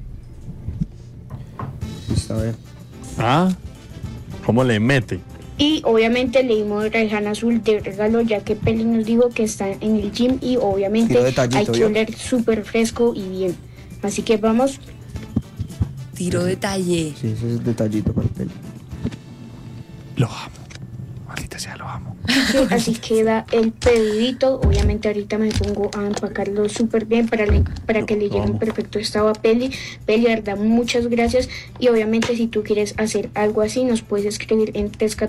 Speaker 5: Está bien.
Speaker 2: Ah, ¿cómo le mete?
Speaker 6: Y obviamente le dimos Rayhan Azul de regalo, ya que Peli nos dijo que está en el gym y obviamente
Speaker 5: Tiro detallito,
Speaker 6: hay que
Speaker 5: ¿vio?
Speaker 6: oler súper fresco y bien. Así que vamos.
Speaker 4: Tiro detalle.
Speaker 5: Sí, ese es el detallito para el pelo.
Speaker 1: Lo amo. Maldita sea, lo amo.
Speaker 6: Así queda el pedidito. Obviamente ahorita me pongo a empacarlo súper bien para que le llegue en perfecto estado a Peli. Peli, verdad, muchas gracias. Y obviamente si tú quieres hacer algo así, nos puedes escribir en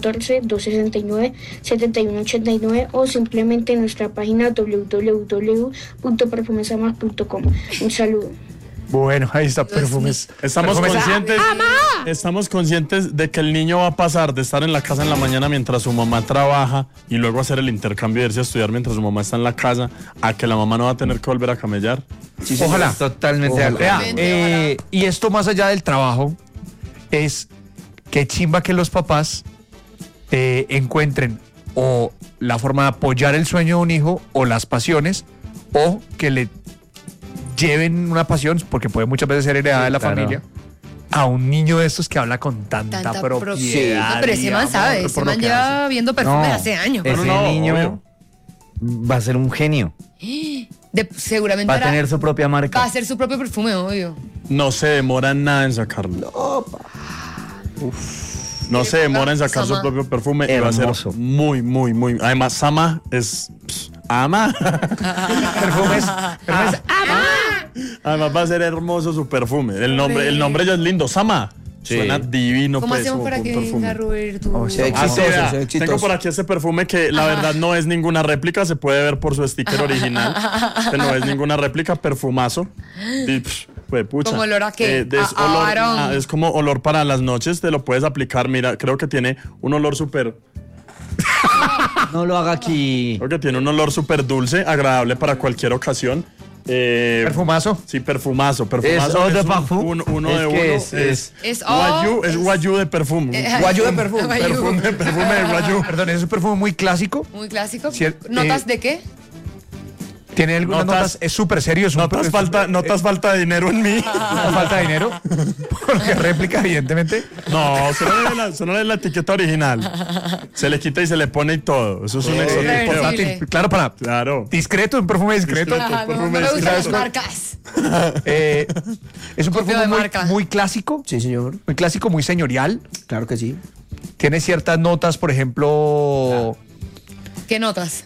Speaker 6: 314-269-7189 o simplemente en nuestra página www.perfumesamar.com. Un saludo.
Speaker 1: Bueno, ahí está, perfumes.
Speaker 2: Estamos
Speaker 1: Perfumes-
Speaker 2: conscientes de que el niño va a pasar de estar en la casa en la mañana mientras su mamá trabaja y luego hacer el intercambio de irse a estudiar mientras su mamá está en la casa, a que la mamá no va a tener que volver a camellar.
Speaker 5: Sí,
Speaker 1: Ojalá.
Speaker 3: Totalmente de acuerdo.
Speaker 1: Vea,
Speaker 4: Totalmente,
Speaker 1: y esto más allá del trabajo es que chimba que los papás encuentren o la forma de apoyar el sueño de un hijo o las pasiones o que le lleven una pasión, porque puede muchas veces ser heredada de la
Speaker 3: claro.
Speaker 1: familia, a un niño de estos que habla con tanta propiedad.
Speaker 4: No, pero ese
Speaker 1: y
Speaker 4: man
Speaker 1: amor
Speaker 4: sabe,
Speaker 1: por
Speaker 4: ese
Speaker 1: lo
Speaker 4: man
Speaker 1: que
Speaker 4: lleva
Speaker 1: hace.
Speaker 4: viendo perfumes hace años.
Speaker 3: Ese
Speaker 2: No,
Speaker 3: niño
Speaker 2: obvio.
Speaker 3: va a ser un genio.
Speaker 4: Seguramente
Speaker 3: Va a tener su propia
Speaker 4: va a
Speaker 3: marca.
Speaker 4: hacer su propio perfume, obvio.
Speaker 2: No se demora nada en sacarlo. No se demora en sacar
Speaker 4: Sama.
Speaker 2: su propio perfume y va a
Speaker 3: Hermoso.
Speaker 2: ser muy. Además, Sama es. Ama.
Speaker 1: Perfumes.
Speaker 2: Además va a ser hermoso su perfume. El nombre ya es lindo. Sama. Suena divino.
Speaker 4: ¿Cómo
Speaker 2: pues,
Speaker 4: hacemos
Speaker 2: como
Speaker 4: para
Speaker 2: un
Speaker 4: que
Speaker 2: perfume.
Speaker 4: venga Roberto?
Speaker 5: O sea,
Speaker 2: Ah, sí,
Speaker 5: exitoso,
Speaker 2: vea,
Speaker 5: sea exitoso.
Speaker 2: tengo por aquí este perfume que la verdad no es ninguna réplica, se puede ver por su sticker original. Que no es ninguna réplica, perfumazo. Y, pucha.
Speaker 4: ¿Como olor a qué?
Speaker 2: Es,
Speaker 4: A
Speaker 2: olor,
Speaker 4: varón.
Speaker 2: es como olor para las noches, te lo puedes aplicar. Mira, creo que tiene un olor súper.
Speaker 3: No lo haga aquí.
Speaker 2: Creo que tiene un olor súper dulce, agradable para cualquier ocasión.
Speaker 1: Perfumazo.
Speaker 2: Sí, perfumazo.
Speaker 3: ¿Es eau de parfum?
Speaker 2: Uno
Speaker 3: Es
Speaker 2: de
Speaker 3: que
Speaker 2: uno.
Speaker 4: Es
Speaker 2: guayú,
Speaker 4: es-
Speaker 2: es guayú de perfume.
Speaker 5: Guayú de perfume.
Speaker 4: Guayú.
Speaker 2: Perfume de guayú.
Speaker 1: Perdón, es un perfume muy clásico.
Speaker 4: Muy clásico.
Speaker 1: Sí,
Speaker 4: ¿Notas de qué?
Speaker 1: Tiene algunas
Speaker 2: Notas-
Speaker 1: notas, es súper serio.
Speaker 2: Notas falta de dinero en mí.
Speaker 1: No falta dinero. Porque réplica, evidentemente.
Speaker 2: No, solo lee la etiqueta original. Se le quita y se le pone y todo. Eso es un exótico.
Speaker 4: Reversible.
Speaker 1: Claro, para.
Speaker 2: Claro.
Speaker 1: Discreto, un perfume discreto.
Speaker 2: Discreto.
Speaker 4: Ah, no,
Speaker 2: perfume
Speaker 4: me gustan las
Speaker 2: discreto.
Speaker 4: marcas.
Speaker 1: Es un
Speaker 4: Copio
Speaker 1: perfume
Speaker 4: de
Speaker 1: muy,
Speaker 4: marca.
Speaker 1: muy clásico.
Speaker 5: Sí, señor.
Speaker 1: Muy clásico, muy señorial.
Speaker 5: Claro que sí.
Speaker 1: Tiene ciertas notas, por ejemplo.
Speaker 4: ¿Qué notas?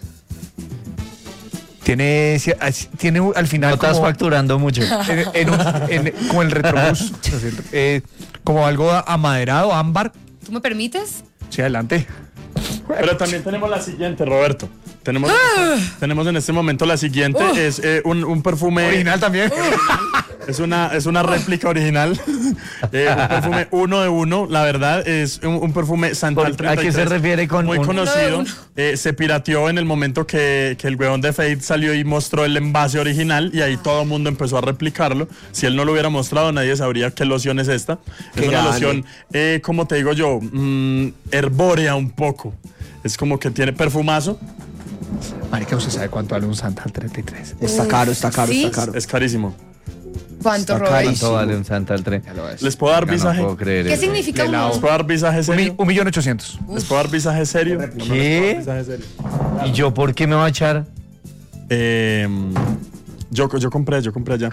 Speaker 1: Tiene al final.
Speaker 3: No estás
Speaker 1: como,
Speaker 3: facturando mucho.
Speaker 1: como el retrobús. Como algo amaderado, ámbar.
Speaker 4: ¿Tú me permites?
Speaker 1: Sí, adelante.
Speaker 2: Pero también tenemos la siguiente, Roberto. Tenemos en este momento la siguiente. Es un perfume.
Speaker 1: Original también.
Speaker 2: Es una réplica original. Un perfume uno de uno. La verdad, es un perfume Santal
Speaker 3: ¿A
Speaker 2: 33.
Speaker 3: qué se refiere con
Speaker 2: muy
Speaker 3: un-
Speaker 2: conocido?
Speaker 4: Uno de
Speaker 2: Se pirateó en el momento que el huevón de Fate salió y mostró el envase original. Y ahí todo el mundo empezó a replicarlo. Si él no lo hubiera mostrado, nadie sabría qué loción es esta.
Speaker 5: Qué
Speaker 2: Es una
Speaker 5: grande.
Speaker 2: loción, como te digo yo, herbórea un poco. Es como que tiene perfumazo.
Speaker 1: Marica, ¿usted sabe cuánto vale un Santal 33?
Speaker 5: Está caro, está caro,
Speaker 4: ¿Sí?
Speaker 5: está caro.
Speaker 2: Es carísimo.
Speaker 4: ¿Cuánto,
Speaker 5: Está
Speaker 4: Robert?
Speaker 5: carísimo.
Speaker 3: ¿Cuánto vale un Santal 3?
Speaker 2: ¿Les puedo dar
Speaker 3: No
Speaker 2: visaje?
Speaker 3: puedo creer
Speaker 4: ¿Qué
Speaker 3: eso.
Speaker 4: significa
Speaker 1: De lado.
Speaker 2: ¿Les
Speaker 4: uno?
Speaker 2: puedo dar visaje serio?
Speaker 1: 1.800.000.
Speaker 2: ¿Les puedo dar visaje serio?
Speaker 3: ¿Qué?
Speaker 2: Visaje serio.
Speaker 3: ¿Y yo por qué me va a echar?
Speaker 2: Yo compré allá.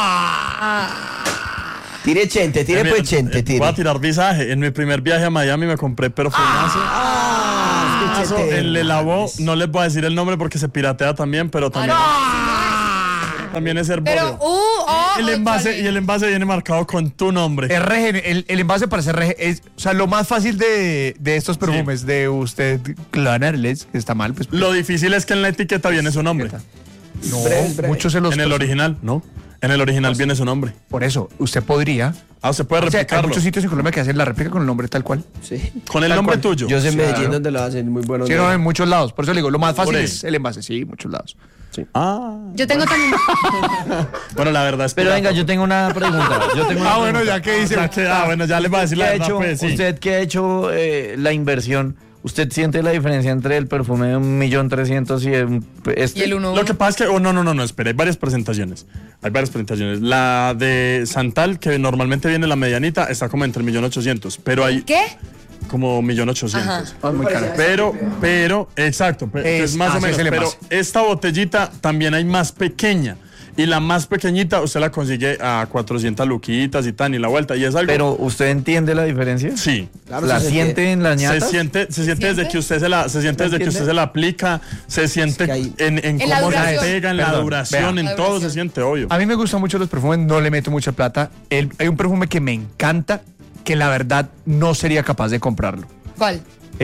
Speaker 5: Tire chente, tire
Speaker 2: Mira,
Speaker 5: pues chente, tire.
Speaker 2: Voy a tirar visaje. En mi primer viaje a Miami me compré perfumazo. Perfumazo,
Speaker 5: escúchate.
Speaker 2: el Le Lavó, no les voy a decir el nombre porque se piratea también, pero también, también es herbóreo.
Speaker 4: Pero,
Speaker 2: el envase, y el envase viene marcado con tu nombre.
Speaker 1: El envase parece o sea, lo más fácil de estos perfumes, de usted clonarles, que está mal, pues.
Speaker 2: Lo difícil es que en la etiqueta viene su nombre.
Speaker 1: No,
Speaker 5: Breve.
Speaker 1: muchos se los.
Speaker 2: En el original, ¿no? En el original viene su nombre.
Speaker 1: Por eso, usted podría.
Speaker 2: Se puede
Speaker 1: O sea, hay
Speaker 2: replicarlo.
Speaker 1: muchos sitios en Colombia que hacen la réplica con el nombre tal cual.
Speaker 5: Sí.
Speaker 2: Con el
Speaker 1: tal
Speaker 2: nombre
Speaker 1: cual.
Speaker 2: tuyo.
Speaker 5: Yo sé en
Speaker 1: Sí,
Speaker 5: Medellín
Speaker 1: claro.
Speaker 5: donde lo hacen, muy buenos.
Speaker 1: Sí, no, en muchos lados. Por eso le digo, lo más fácil
Speaker 2: Por ahí.
Speaker 1: es el envase. Sí, en muchos lados.
Speaker 4: Yo tengo también.
Speaker 2: Bueno, la verdad es
Speaker 3: Pero venga, yo tengo una pregunta. Yo tengo una
Speaker 1: bueno,
Speaker 3: pregunta.
Speaker 1: ya que dice.
Speaker 2: bueno, ya les voy a decir
Speaker 3: ¿Qué
Speaker 2: la
Speaker 3: ha
Speaker 2: verdad,
Speaker 3: hecho,
Speaker 2: pues, sí.
Speaker 3: usted que ha hecho la inversión, ¿usted siente la diferencia entre el perfume de 1.300.000 y este?
Speaker 4: Y el uno.
Speaker 2: Lo que pasa es que, no, espera, hay varias presentaciones. La de Santal, que normalmente viene la medianita, está como entre 1.800.000, pero hay
Speaker 4: ¿Qué?
Speaker 2: como 1.800.000.
Speaker 4: Ajá.
Speaker 1: Muy caro.
Speaker 2: Pero, exacto, es más o
Speaker 1: así es
Speaker 2: menos.
Speaker 1: el
Speaker 2: Pero
Speaker 1: envase.
Speaker 2: esta botellita también hay más pequeña. Y la más pequeñita usted la consigue a 400 luquitas y tan y la vuelta. Y es algo.
Speaker 3: Pero, ¿usted entiende la diferencia?
Speaker 2: Sí.
Speaker 5: Claro,
Speaker 3: ¿La
Speaker 5: se
Speaker 3: siente en las
Speaker 2: Se
Speaker 3: ñatas?
Speaker 2: siente desde que usted se la aplica, se siente
Speaker 5: que hay-
Speaker 2: en
Speaker 4: En la
Speaker 2: cómo se
Speaker 4: duración.
Speaker 2: pega, en la
Speaker 1: Perdón,
Speaker 2: duración,
Speaker 1: vea.
Speaker 2: en todo se siente, obvio.
Speaker 1: A mí me gustan mucho los perfumes, no le meto mucha plata. Hay un perfume que me encanta, que la verdad no sería capaz de comprarlo.
Speaker 4: ¿Cuál?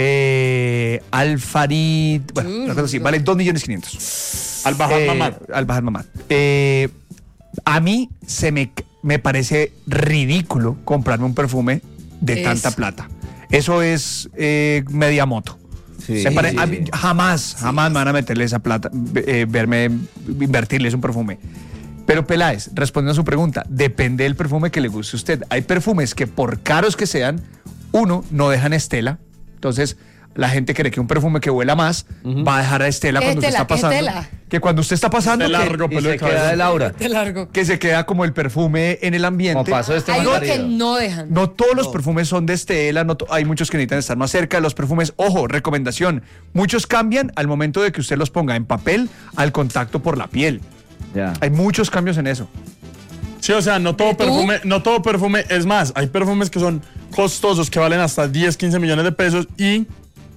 Speaker 1: Alfarid, bueno, una cosa así, vale 2.500.000.
Speaker 2: Al bajar mamá.
Speaker 1: Al bajar mamá. A mí me parece ridículo comprarme un perfume de
Speaker 4: Es-
Speaker 1: tanta plata. Eso es media moto.
Speaker 3: Sí.
Speaker 1: A mí jamás me van a meterle esa plata, invertirles un perfume. Pero Peláez, respondiendo a su pregunta, depende del perfume que le guste a usted. Hay perfumes que por caros que sean, uno, no dejan estela. Entonces, la gente cree que un perfume que huela más va a dejar a estela
Speaker 4: ¿Qué
Speaker 1: cuando usted
Speaker 4: estela?
Speaker 1: está
Speaker 4: ¿Qué
Speaker 1: pasando.
Speaker 4: estela?
Speaker 1: Que cuando usted está pasando,
Speaker 2: De largo,
Speaker 3: Y
Speaker 2: pelo de
Speaker 3: se queda
Speaker 2: cabeza.
Speaker 3: de Laura.
Speaker 4: De largo.
Speaker 1: que se queda como el perfume en el ambiente.
Speaker 3: Como pasó este
Speaker 4: Hay algo
Speaker 3: marido.
Speaker 4: que no dejan.
Speaker 1: No todos los perfumes son de estela, hay muchos que necesitan estar más cerca. Los perfumes, ojo, recomendación, muchos cambian al momento de que usted los ponga en papel al contacto por la piel.
Speaker 3: Ya.
Speaker 1: Hay muchos cambios en eso.
Speaker 2: Sí, o sea, no todo perfume, es más, hay perfumes que son costosos, que valen hasta 10, 15 millones de pesos y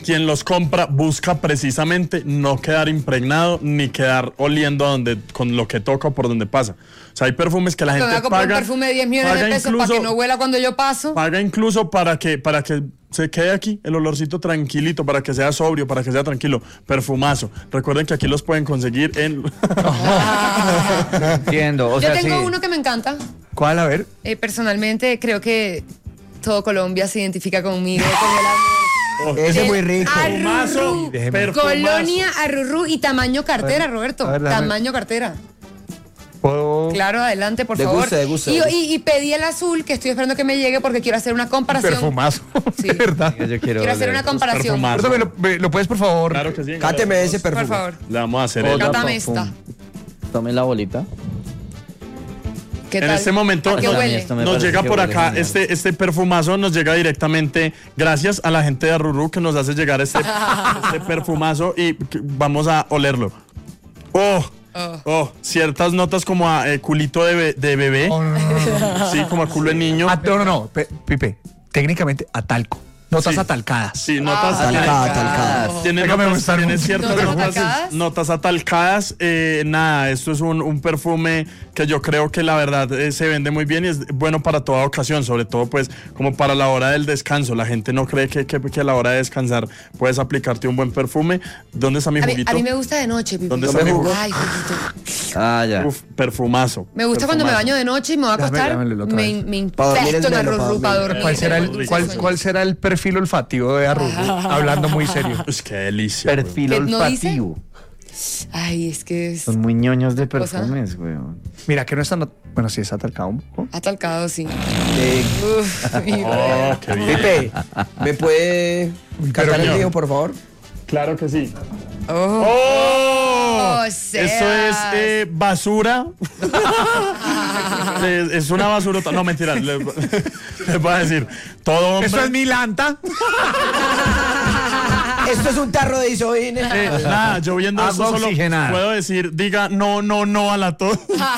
Speaker 2: quien los compra busca precisamente no quedar impregnado ni quedar oliendo con lo que toca o por donde pasa. O sea, hay perfumes que la gente
Speaker 4: Me voy a comprar
Speaker 2: paga.
Speaker 4: un perfume de 10 millones de pesos para que no huela cuando yo paso.
Speaker 2: Paga incluso para que se quede aquí el olorcito tranquilito, para que sea sobrio, para que sea tranquilo. Perfumazo. Recuerden que aquí los pueden conseguir en...
Speaker 3: Entiendo. O
Speaker 4: Yo
Speaker 3: sea,
Speaker 4: tengo
Speaker 3: sí.
Speaker 4: uno que me encanta.
Speaker 1: ¿Cuál? A ver.
Speaker 4: Personalmente creo que todo Colombia se identifica conmigo, con el amor.
Speaker 5: Ese es muy rico.
Speaker 4: Arrurú.
Speaker 2: Perfumazo.
Speaker 4: Colonia Arrurú y tamaño cartera, Roberto.
Speaker 1: a ver, dame.
Speaker 4: Tamaño cartera.
Speaker 1: ¿Puedo?
Speaker 4: Claro, adelante, por
Speaker 5: Deguste,
Speaker 4: favor.
Speaker 5: deguste.
Speaker 4: Y pedí el azul, que estoy esperando que me llegue porque quiero hacer una comparación.
Speaker 1: Perfumazo.
Speaker 4: Sí.
Speaker 1: De verdad.
Speaker 3: Yo quiero
Speaker 4: Quiero hacer
Speaker 3: oler.
Speaker 4: una comparación.
Speaker 2: perfumazo.
Speaker 1: Roberto, ¿lo puedes, por favor?
Speaker 2: Claro que sí.
Speaker 5: Cáteme ese perfume.
Speaker 4: Por favor.
Speaker 2: Le vamos a hacer el...
Speaker 3: Otra
Speaker 4: Cátame
Speaker 3: perfume.
Speaker 4: esta.
Speaker 3: Tome la bolita.
Speaker 4: ¿Qué
Speaker 2: En
Speaker 4: tal?
Speaker 2: este momento
Speaker 4: ¿A qué
Speaker 3: no,
Speaker 4: huele?
Speaker 3: esto me
Speaker 2: nos
Speaker 3: parece
Speaker 2: llega
Speaker 3: que
Speaker 2: por
Speaker 3: huele
Speaker 2: acá
Speaker 3: genial.
Speaker 2: este perfumazo, nos llega directamente gracias a la gente de Arrurú que nos hace llegar este perfumazo y vamos a olerlo. Ciertas notas como a culito de bebé,
Speaker 1: Oh, no.
Speaker 2: sí, como a culo de niño.
Speaker 1: No. Pipe, técnicamente a talco. Notas
Speaker 2: Sí.
Speaker 1: atalcadas.
Speaker 2: Sí, notas
Speaker 5: Talcada.
Speaker 2: Tiene
Speaker 1: Venga, me
Speaker 2: notas,
Speaker 1: gustaron
Speaker 2: tiene
Speaker 1: mucho.
Speaker 2: ciertas
Speaker 4: ¿Notas
Speaker 2: notas,
Speaker 4: atalcadas?
Speaker 2: notas atalcadas. Nada, esto es un perfume que yo creo que la verdad se vende muy bien y es bueno para toda ocasión, sobre todo pues como para la hora del descanso. La gente no cree que a la hora de descansar puedes aplicarte un buen perfume. ¿Dónde está mi juguito?
Speaker 4: A mí me gusta de noche, Pipi.
Speaker 2: ¿Dónde está mi jugo?
Speaker 4: Ay, juguito.
Speaker 3: Ah, ya.
Speaker 2: Uf, perfumazo.
Speaker 4: Me gusta cuando me baño de noche y me voy a acostar,
Speaker 1: dámelo otra vez.
Speaker 4: me
Speaker 5: Pa' dormir
Speaker 4: infecto
Speaker 5: es
Speaker 4: en
Speaker 5: bueno, pa'
Speaker 4: Arrurú para
Speaker 5: dormir.
Speaker 4: dormir.
Speaker 1: ¿Cuál será el perfil olfativo de Arrurú? Hablando muy serio.
Speaker 2: Es que delicia. güey.
Speaker 3: Perfil
Speaker 4: ¿Qué no dice?
Speaker 3: olfativo.
Speaker 4: Ay, es que es
Speaker 3: Son muy ñoños de
Speaker 4: cosa.
Speaker 3: perfumes, weón.
Speaker 1: Mira, que no está... Bueno, sí, está atalcado un poco.
Speaker 4: atalcado, sí.
Speaker 5: Eh,
Speaker 4: Uf, mira.
Speaker 2: Oh, qué bien.
Speaker 5: Pipe, ¿me puede cantar el
Speaker 2: señor.
Speaker 5: video, por favor?
Speaker 2: Claro que sí.
Speaker 4: Oh.
Speaker 2: ¡Oh!
Speaker 4: Sebas.
Speaker 2: Eso es basura. es una basura. No, mentira. Les voy a decir. Todo hombre.
Speaker 1: Eso es mi lanta.
Speaker 5: Esto es un tarro de isoine.
Speaker 2: Nada, yo viendo
Speaker 3: Agua
Speaker 2: eso solo
Speaker 3: oxigenada.
Speaker 2: puedo decir, diga no a la tos.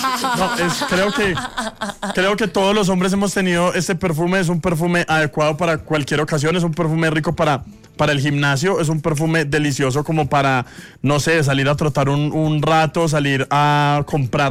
Speaker 2: Creo que todos los hombres hemos tenido este perfume, es un perfume adecuado para cualquier ocasión, es un perfume rico para el gimnasio, es un perfume delicioso como para, no sé, salir a trotar un rato, salir a comprar